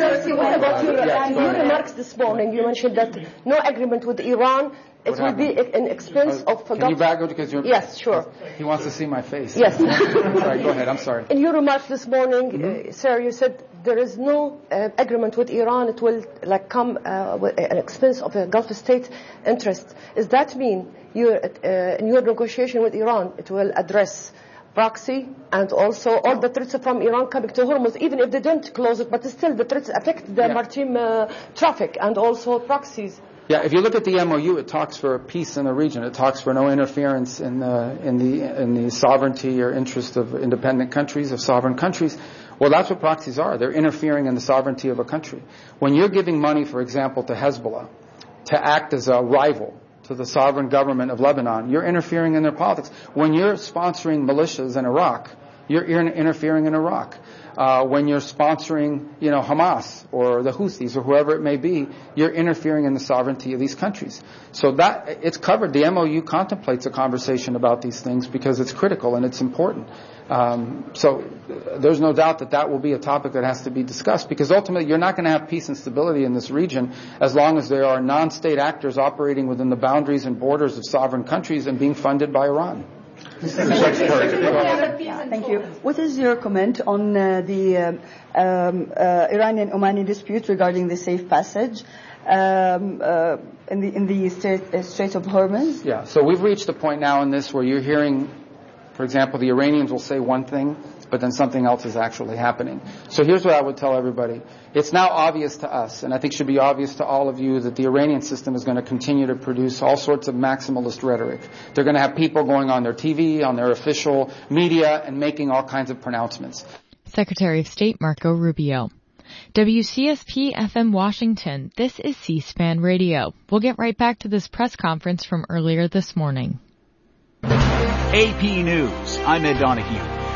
about your, uh, your remarks this morning? You mentioned that no agreement with Iran. It will be an expense uh, of... Can Gulf. You back up because you're... Yes, sure. He wants to see my face. Yes. Sorry, go ahead. I'm sorry. In your remarks this morning, mm-hmm. uh, sir, you said there is no uh, agreement with Iran. It will like come uh, with an expense of a Gulf state interest. Does that mean you, uh, in your negotiation with Iran, it will address proxy and also all the threats from Iran coming to Hormuz, even if they don't close it, but still the threats affect the yeah. maritime uh, traffic and also proxies? Yeah, if you look at the M O U, it talks for peace in the region. It talks for no interference in the in the in the sovereignty or interest of independent countries, of sovereign countries. Well, that's what proxies are. They're interfering in the sovereignty of a country. When you're giving money, for example, to Hezbollah to act as a rival to the sovereign government of Lebanon, you're interfering in their politics. When you're sponsoring militias in Iraq, you're interfering in Iraq. Uh, when you're sponsoring, you know, Hamas or the Houthis or whoever it may be, you're interfering in the sovereignty of these countries. So that, it's covered. The M O U contemplates a conversation about these things because it's critical and it's important. Um, so there's no doubt that that will be a topic that has to be discussed because ultimately you're not going to have peace and stability in this region as long as there are non-state actors operating within the boundaries and borders of sovereign countries and being funded by Iran. Thank you. What is your comment on uh, the um, uh, Iranian-Omani dispute regarding the safe passage um, uh, in the in the Strait, uh, Strait of Hormuz? Yeah. So we've reached a point now in this where you're hearing, for example, the Iranians will say one thing, but then something else is actually happening. So here's what I would tell everybody. It's now obvious to us, and I think should be obvious to all of you, that the Iranian system is going to continue to produce all sorts of maximalist rhetoric. They're going to have people going on their T V, on their official media, and making all kinds of pronouncements. Secretary of State Marco Rubio. W C S P F M Washington, this is C-SPAN Radio. We'll get right back to this press conference from earlier this morning. A P News, I'm Ed Donahue.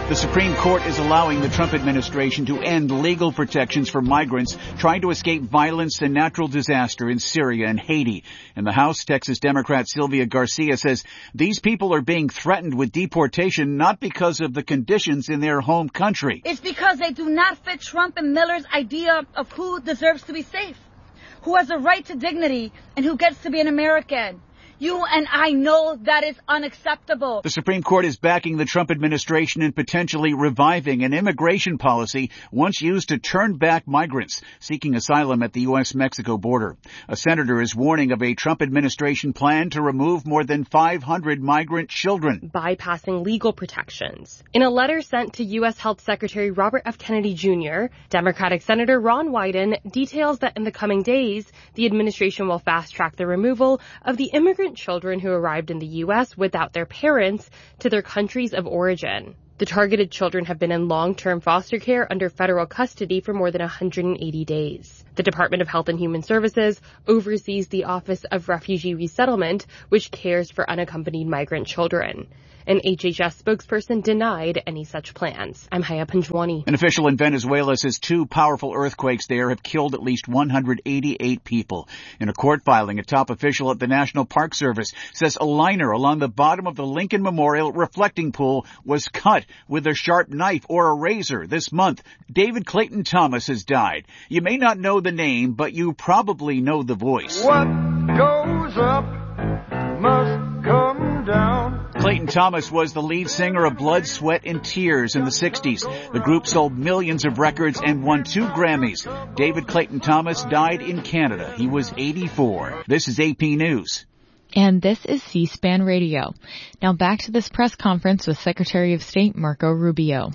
The Supreme Court is allowing the Trump administration to end legal protections for migrants trying to escape violence and natural disaster in Syria and Haiti. In the House, Texas Democrat Sylvia Garcia says these people are being threatened with deportation not because of the conditions in their home country. It's because they do not fit Trump and Miller's idea of who deserves to be safe, who has a right to dignity, and who gets to be an American. You and I know that is unacceptable. The Supreme Court is backing the Trump administration in potentially reviving an immigration policy once used to turn back migrants seeking asylum at the U S Mexico border. A senator is warning of a Trump administration plan to remove more than five hundred migrant children, bypassing legal protections. In a letter sent to U S Health Secretary Robert F. Kennedy Junior, Democratic Senator Ron Wyden details that in the coming days, the administration will fast-track the removal of the immigrant children who arrived in the U S without their parents to their countries of origin. The targeted children have been in long-term foster care under federal custody for more than one hundred eighty days. The Department of Health and Human Services oversees the Office of Refugee Resettlement, which cares for unaccompanied migrant children. An H H S spokesperson denied any such plans. I'm Haya Panjwani. An official in Venezuela says two powerful earthquakes there have killed at least one hundred eighty-eight people. In a court filing, a top official at the National Park Service says a liner along the bottom of the Lincoln Memorial reflecting pool was cut with a sharp knife or a razor this month. David Clayton Thomas has died. You may not know the name, but you probably know the voice. What goes up must come down. Clayton Thomas was the lead singer of Blood, Sweat, and Tears in the sixties. The group sold millions of records and won two Grammys. David Clayton Thomas died in Canada. He was eighty-four. This is A P News. And this is C-SPAN Radio. Now back to this press conference with Secretary of State Marco Rubio.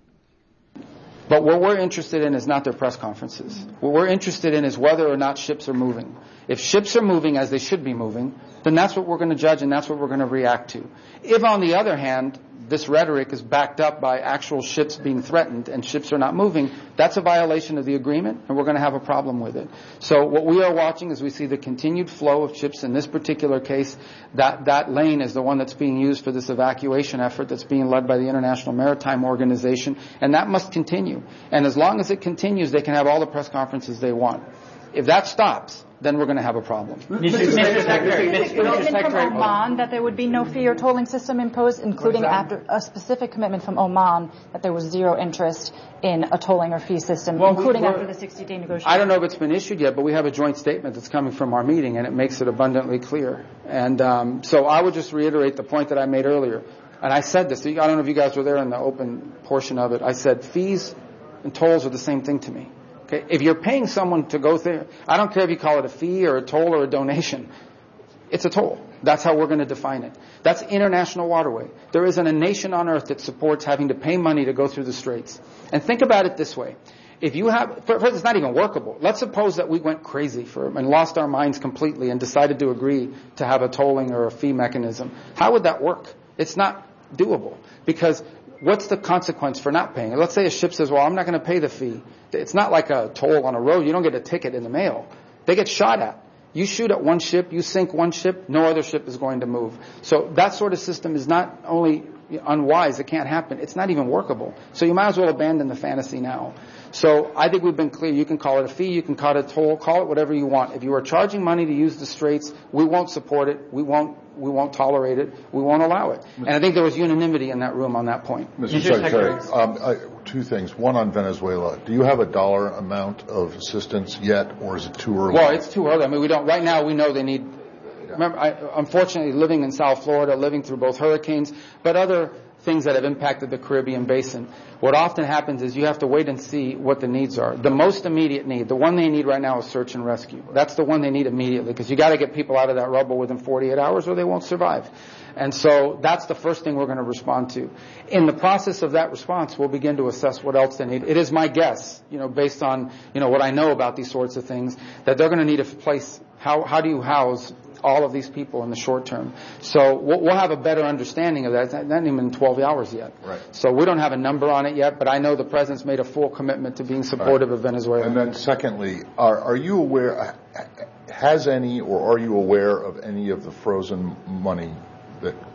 But what we're interested in is not their press conferences. What we're interested in is whether or not ships are moving. If ships are moving as they should be moving, then that's what we're going to judge and that's what we're going to react to. If, on the other hand, this rhetoric is backed up by actual ships being threatened and ships are not moving, that's a violation of the agreement and we're going to have a problem with it. So what we are watching is we see the continued flow of ships. In this particular case, that, that lane is the one that's being used for this evacuation effort that's being led by the International Maritime Organization, and that must continue. And as long as it continues, they can have all the press conferences they want. If that stops, then we're going to have a problem. Mister Secretary, Mister Secretary, from Oman that there would be no fee or tolling system imposed, including after a specific commitment from Oman that there was zero interest in a tolling or fee system, well, including after the sixty-day negotiation. I don't know if it's been issued yet, but we have a joint statement that's coming from our meeting, and it makes it abundantly clear. And um, so I would just reiterate the point that I made earlier. And I said this. I don't know if you guys were there in the open portion of it. I said fees and tolls are the same thing to me. Okay, if you're paying someone to go there, I don't care if you call it a fee or a toll or a donation. It's a toll. That's how we're going to define it. That's international waterway. There isn't a nation on earth that supports having to pay money to go through the straits. And think about it this way. If you have, first, it's not even workable. Let's suppose that we went crazy for and lost our minds completely and decided to agree to have a tolling or a fee mechanism. How would that work? It's not doable because what's the consequence for not paying? Let's say a ship says, well, I'm not going to pay the fee. It's not like a toll on a road. You don't get a ticket in the mail. They get shot at. You shoot at one ship, you sink one ship, no other ship is going to move. So that sort of system is not only unwise, it can't happen, it's not even workable. So you might as well abandon the fantasy now. So I think we've been clear. You can call it a fee, you can call it a toll, call it whatever you want. If you are charging money to use the straits, we won't support it, we won't we won't tolerate it, we won't allow it. And I think there was unanimity in that room on that point. Mister Secretary, um, I, two things. One on Venezuela. Do you have a dollar amount of assistance yet, or is it too early? Well, it's too early. I mean, we don't, right now we know they need, remember, I, unfortunately living in South Florida, living through both hurricanes, but other things that have impacted the Caribbean basin. What often happens is you have to wait and see what the needs are. The most immediate need, the one they need right now is search and rescue. That's the one they need immediately because you got to get people out of that rubble within forty-eight hours or they won't survive. And so that's the first thing we're going to respond to. In the process of that response, we'll begin to assess what else they need. It is my guess, you know, based on, you know, what I know about these sorts of things, that they're going to need a place. How, how do you house all of these people in the short term? So we'll, we'll have a better understanding of that. It's not even twelve hours yet. Right. So we don't have a number on it yet, but I know the President's made a full commitment to being supportive right. of Venezuela. And then secondly, are, are you aware, has any or are you aware of any of the frozen money that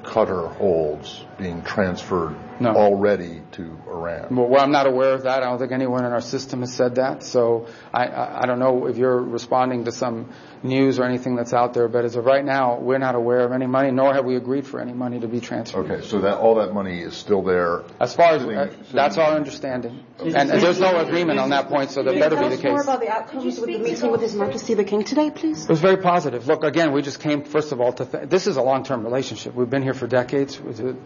Qatar holds being transferred no. already to Iran? Well, well, I'm not aware of that. I don't think anyone in our system has said that. So I, I, I don't know if you're responding to some news or anything that's out there. But as of right now, we're not aware of any money, nor have we agreed for any money to be transferred. Okay, so that all that money is still there? As far as, uh, that's our understanding. Okay. And, and there's no agreement on that point, so that better be the case. Tell us more about the outcomes with the meeting with His Majesty the King today, please. It was very positive. Look, again, we just came, first of all, to th- this is a long-term relationship. We've been here for decades,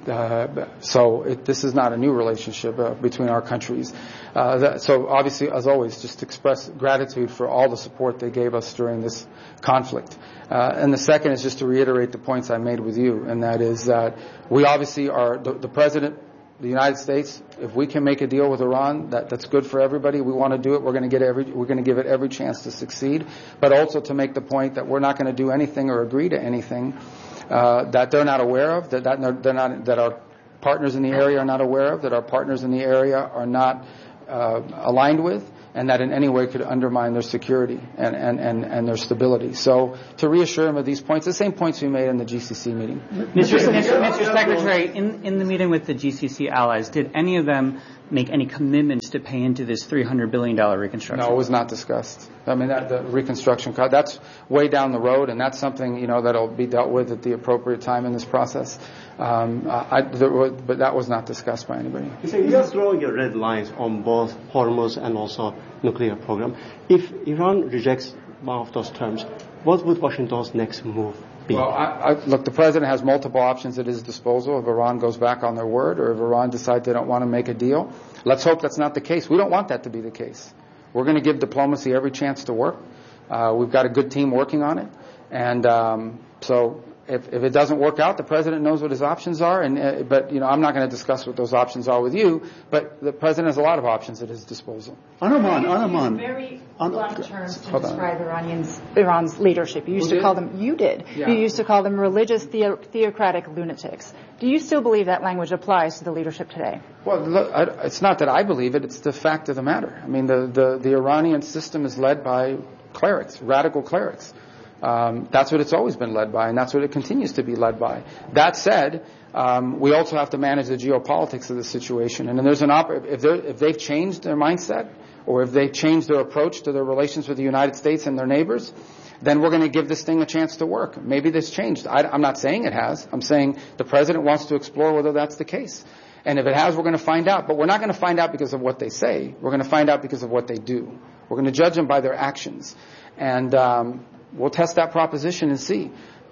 uh, so it, this is not a new relationship uh, between our countries. Uh, that, so obviously, as always, just express gratitude for all the support they gave us during this conflict. Uh, and the second is just to reiterate the points I made with you, and that is that we obviously are, the, the President, the United States, if we can make a deal with Iran that, that's good for everybody, we want to do it. We're going to get every, we're going to give it every chance to succeed, but also to make the point that we're not going to do anything or agree to anything uh, that they're not aware of, that, that they're not, that our partners in the area are not aware of, that our partners in the area are not uh, aligned with, and that in any way could undermine their security and, and, and, and their stability. So to reassure them of these points, the same points we made in the G C C meeting. Mister Mister Mister Secretary, in, in the meeting with the G C C allies, did any of them make any commitments to pay into this three hundred billion dollars reconstruction? No, it was not discussed. I mean, that, the reconstruction cost, that's way down the road, and that's something, you know, that'll be dealt with at the appropriate time in this process. Um, I, there was, but that was not discussed by anybody. You say you're drawing your red lines on both Hormuz and also nuclear program. If Iran rejects one of those terms, what would Washington's next move be? Well, I, I, look, the president has multiple options at his disposal. If Iran goes back on their word, or if Iran decides they don't want to make a deal, let's hope that's not the case. We don't want that to be the case. We're going to give diplomacy every chance to work. Uh, we've got a good team working on it, and um, so. If, if it doesn't work out, the president knows what his options are, and uh, but you know I'm not going to discuss what those options are with you. But the president has a lot of options at his disposal. On Oman, on Oman. Very on, blunt terms to hold describe Iranians, Iran's leadership. You used Who to call did? them. You did. Yeah. You used to call them religious theo- theocratic lunatics. Do you still believe that language applies to the leadership today? Well, look, I, it's not that I believe it; it's the fact of the matter. I mean, the the, the Iranian system is led by clerics, radical clerics. Um, that's what it's always been led by, and that's what it continues to be led by. That said, um, we also have to manage the geopolitics of the situation. And then there's an op- if, they're, if they've changed their mindset, or if they've changed their approach to their relations with the United States and their neighbors, then we're going to give this thing a chance to work. Maybe this changed. I, I'm not saying it has. I'm saying the president wants to explore whether that's the case. And if it has, we're going to find out. But we're not going to find out because of what they say. We're going to find out because of what they do. We're going to judge them by their actions. And um, we'll test that proposition and see.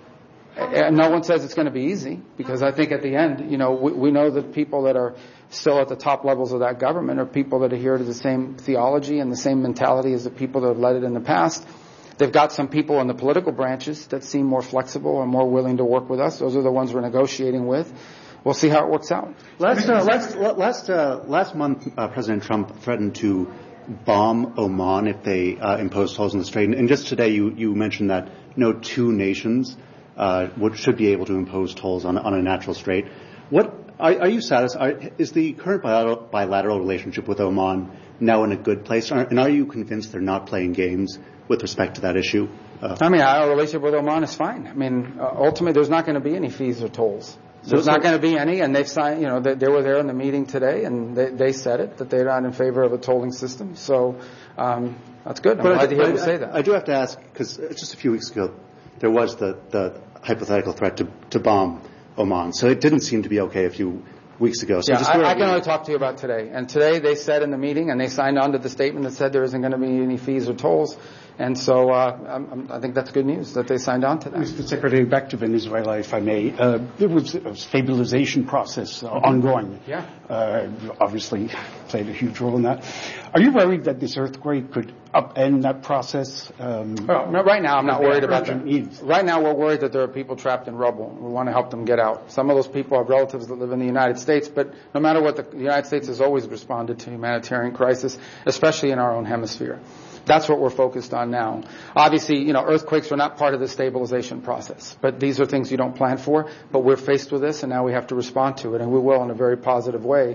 And no one says it's going to be easy, because I think at the end, you know, we, we know that people that are still at the top levels of that government are people that adhere to the same theology and the same mentality as the people that have led it in the past. They've got some people in the political branches that seem more flexible and more willing to work with us. Those are the ones we're negotiating with. We'll see how it works out. Last uh, last last uh, last month, uh, President Trump threatened to bomb Oman if they uh, impose tolls on the strait. And just today, you you mentioned that no two nations uh, would should be able to impose tolls on on a natural strait. What are, are you satisfied? Is the current bilateral, bilateral relationship with Oman now in a good place? And are you convinced they're not playing games with respect to that issue? Uh, I mean, our relationship with Oman is fine. I mean, uh, ultimately, there's not going to be any fees or tolls. There's not going to be any, and they've signed, you know, they, they were there in the meeting today, and they, they said it, that they're not in favor of a tolling system. So, um, that's good. I'm but glad I, to hear I, them say I, that. I do have to ask, because just a few weeks ago, there was the, the hypothetical threat to, to bomb Oman. So it didn't seem to be okay a few weeks ago. So yeah, just I, I can only talk to you about today. And today they said in the meeting, and they signed on to the statement that said there isn't going to be any fees or tolls. And so uh, I'm, I think that's good news that they signed on to that. Mister Secretary, back to Venezuela, if I may. Uh, there was a stabilization process uh, ongoing. Yeah. Uh, you obviously played a huge role in that. Are you worried that this earthquake could upend that process? Um, well, no, right now I'm not worried about that. Needs. Right now we're worried that there are people trapped in rubble. We want to help them get out. Some of those people have relatives that live in the United States, but no matter what, the United States has always responded to humanitarian crisis, especially in our own hemisphere. That's what we're focused on now. Obviously, you know, earthquakes are not part of the stabilization process, but these are things you don't plan for. But we're faced with this, and now we have to respond to it, and we will in a very positive way.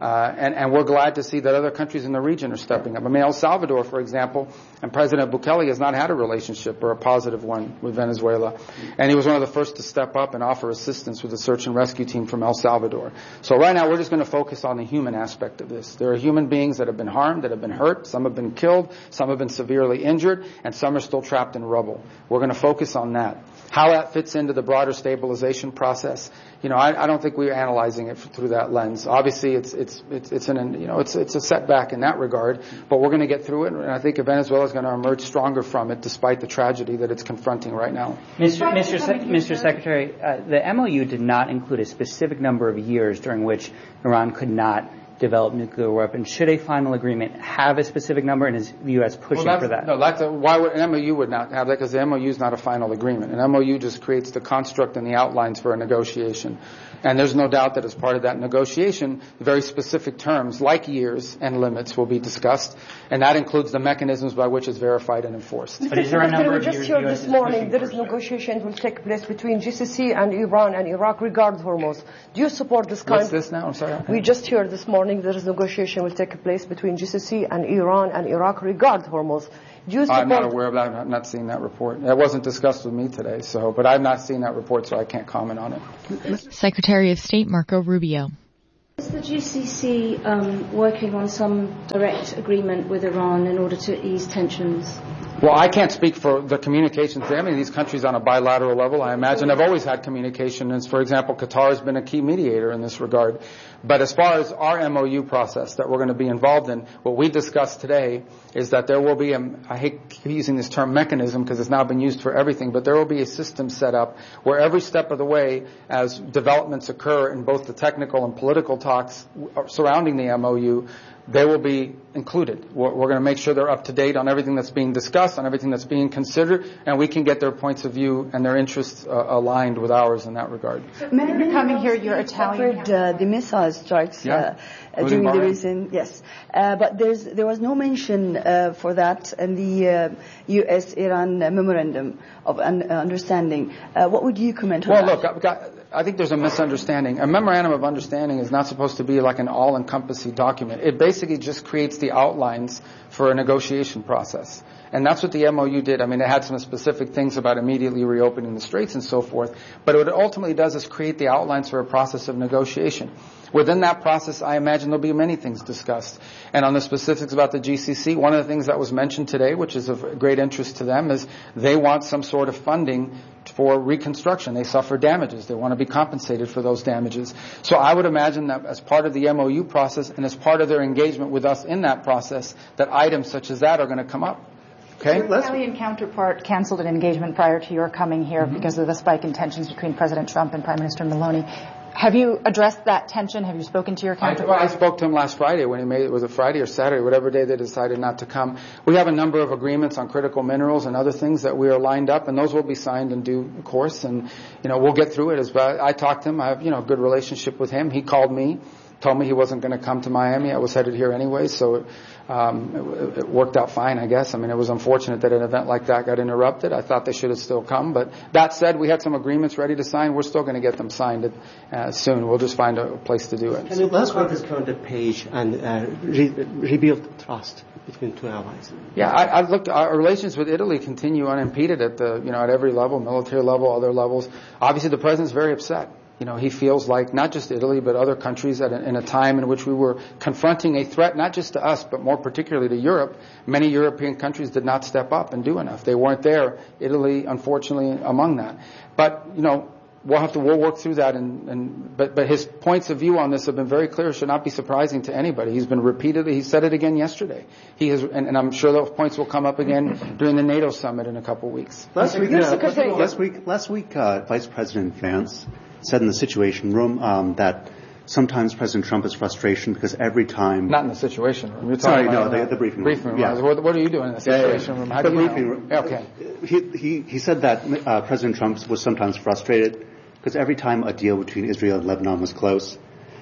Uh, and, and we're glad to see that other countries in the region are stepping up. I mean, El Salvador, for example, and President Bukele has not had a relationship or a positive one with Venezuela. And he was one of the first to step up and offer assistance with the search and rescue team from El Salvador. So right now we're just going to focus on the human aspect of this. There are human beings that have been harmed, that have been hurt, some have been killed, some have been severely injured, and some are still trapped in rubble. We're going to focus on that. How that fits into the broader stabilization process, you know, I, I don't think we're analyzing it through that lens. Obviously, it's it's it's it's an you know it's it's a setback in that regard, but we're going to get through it, and I think Venezuela is going to emerge stronger from it, despite the tragedy that it's confronting right now. Mister Mister Se- Mister Secretary, uh, the M O U did not include a specific number of years during which Iran could not develop nuclear weapons. Should a final agreement have a specific number, and is the U S pushing well, for that? No, that's a, why would, an M O U would not have that, because the M O U is not a final agreement. An M O U just creates the construct and the outlines for a negotiation. And there's no doubt that as part of that negotiation, very specific terms like years and limits will be discussed, and that includes the mechanisms by which it's verified and enforced. But is there a number of years? We just heard this morning there is negotiations will take place between G C C and Iran and Iraq regarding Hormuz. Do you support this kind? What's this now? I'm sorry. We just heard this morning there is negotiation will take place between G C C and Iran and Iraq regarding Hormuz. Do you support? I'm not aware of that. I've not seen that report. That wasn't discussed with me today, so, but I've not seen that report, so I can't comment on it. Secretary of State Marco Rubio. Is the G C C um, working on some direct agreement with Iran in order to ease tensions? Well, I can't speak for the communications. I mean, these countries on a bilateral level, I imagine, have always had communication. And for example, Qatar has been a key mediator in this regard. But as far as our M O U process that we're going to be involved in, what we discussed today is that there will be a, I hate using this term mechanism because it's now been used for everything, but there will be a system set up where every step of the way, as developments occur in both the technical and political talks surrounding the M O U, they will be included. We're, we're going to make sure they're up to date on everything that's being discussed, on everything that's being considered, and we can get their points of view and their interests uh, aligned with ours in that regard. Many coming here, you're Italian. Uh, the missile strikes yeah. uh, during the recent, yes, uh, but there's there was no mention uh, for that in the uh, U S Iran memorandum of un- understanding. Uh, what would you comment on well, that? Well, look, I've got, I think there's a misunderstanding. A memorandum of understanding is not supposed to be like an all-encompassing document. It basically just creates the outlines for a negotiation process. And that's what the M O U did. I mean, it had some specific things about immediately reopening the straits and so forth. But what it ultimately does is create the outlines for a process of negotiation. Within that process, I imagine there'll be many things discussed. And on the specifics about the G C C, one of the things that was mentioned today, which is of great interest to them, is they want some sort of funding for reconstruction. They suffer damages. They want to be compensated for those damages. So I would imagine that as part of the M O U process and as part of their engagement with us in that process, that items such as that are going to come up. Okay. Your Italian counterpart canceled an engagement prior to your coming here mm-hmm. because of the spike in tensions between President Trump and Prime Minister Meloni. Have you addressed that tension? Have you spoken to your counterpart? I, I spoke to him last Friday when he made it. Was a Friday or Saturday, whatever day they decided not to come. We have a number of agreements on critical minerals and other things that we are lined up, and those will be signed in due course. And you know, we'll get through it. As I talked to him, I have you know a good relationship with him. He called me, told me he wasn't going to come to Miami. I was headed here anyway, so um, it, it worked out fine, I guess. I mean, it was unfortunate that an event like that got interrupted. I thought they should have still come, but that said, we had some agreements ready to sign. We're still going to get them signed uh, soon. We'll just find a place to do it. Can you last week has turned the page and uh, re- rebuild trust between two allies? Yeah, I, I've looked. Our relations with Italy continue unimpeded at the you know at every level, military level, other levels. Obviously, the president's very upset. You know, he feels like not just Italy, but other countries at a, in a time in which we were confronting a threat, not just to us, but more particularly to Europe. Many European countries did not step up and do enough. They weren't there. Italy, unfortunately, among that. But, you know, we'll have to, we'll work through that. And, and but, but his points of view on this have been very clear. It should not be surprising to anybody. He's been repeatedly, he said it again yesterday. He has, and, and I'm sure those points will come up again during the NATO summit in a couple of weeks. Last week, uh, last week, last week, uh, Vice President Vance said in the Situation Room um, that sometimes President Trump is frustration because every time... Not in the Situation Room. You're Sorry, talking no, about the, the briefing room. Briefing room. Yeah. What, what are you doing in the Situation yeah, yeah. Room? How the do you briefing know? room. Okay. He, he, he said that uh, President Trump was sometimes frustrated because every time a deal between Israel and Lebanon was close,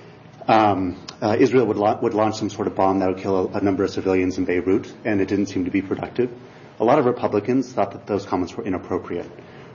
um, uh, Israel would, la- would launch some sort of bomb that would kill a, a number of civilians in Beirut, and it didn't seem to be productive. A lot of Republicans thought that those comments were inappropriate.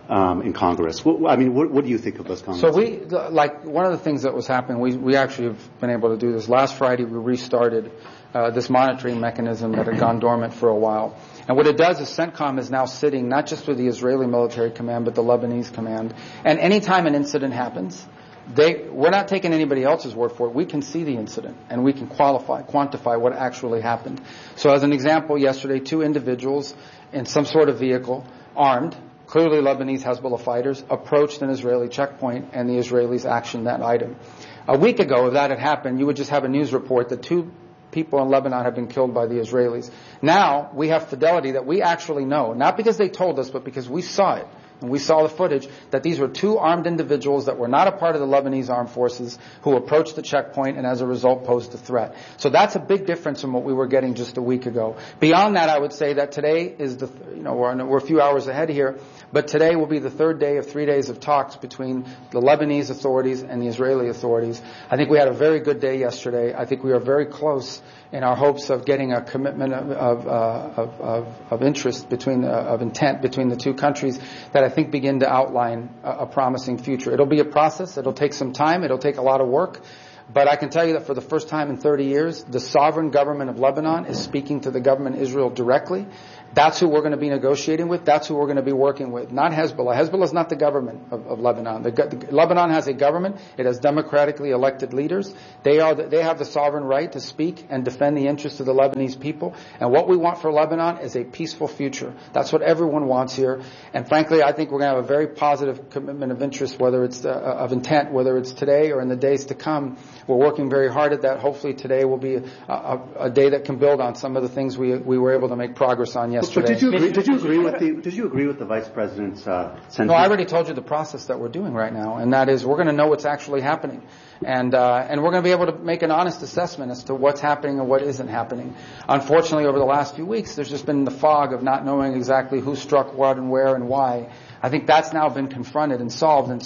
um, in Congress. What, I mean, what, what do you think of those comments? So we, like, one of the things that was happening, we, we actually have been able to do this. Last Friday, we restarted uh, this monitoring mechanism that had gone dormant for a while. And what it does is CENTCOM is now sitting not just with the Israeli military command, but the Lebanese command. And anytime an incident happens, they, we're not taking anybody else's word for it. We can see the incident, and we can qualify, quantify what actually happened. So as an example, yesterday, two individuals in some sort of vehicle, armed, clearly Lebanese Hezbollah fighters, approached an Israeli checkpoint, and the Israelis actioned that item. A week ago, if that had happened, you would just have a news report that two people in Lebanon have been killed by the Israelis. Now, we have fidelity that we actually know, not because they told us, but because we saw it. And we saw the footage that these were two armed individuals that were not a part of the Lebanese armed forces who approached the checkpoint and as a result posed a threat. So that's a big difference from what we were getting just a week ago. Beyond that, I would say that today is the, you know, we're, we're a few hours ahead here, but today will be the third day of three days of talks between the Lebanese authorities and the Israeli authorities. I think we had a very good day yesterday. I think we are very close in our hopes of getting a commitment of, of, uh, of, of, of interest between, uh, of intent between the two countries that I think begin to outline a, a promising future. It'll be a process. It'll take some time. It'll take a lot of work. But I can tell you that for the first time in thirty years, the sovereign government of Lebanon is speaking to the government of Israel directly. That's who we're going to be negotiating with. That's who we're going to be working with, not Hezbollah. Hezbollah is not the government of, of Lebanon. The, the, Lebanon has a government. It has democratically elected leaders. They are the, they have the sovereign right to speak and defend the interests of the Lebanese people. And what we want for Lebanon is a peaceful future. That's what everyone wants here. And frankly, I think we're going to have a very positive commitment of interest, whether it's uh, of intent, whether it's today or in the days to come. We're working very hard at that. Hopefully today will be a, a, a day that can build on some of the things we we were able to make progress on yesterday. But did you agree? Did you agree with the? Did you agree with the vice president's uh, sentiment? No, I already told you the process that we're doing right now, and that is we're going to know what's actually happening, and uh, and we're going to be able to make an honest assessment as to what's happening and what isn't happening. Unfortunately, over the last few weeks, there's just been the fog of not knowing exactly who struck what and where and why. I think that's now been confronted and solved, and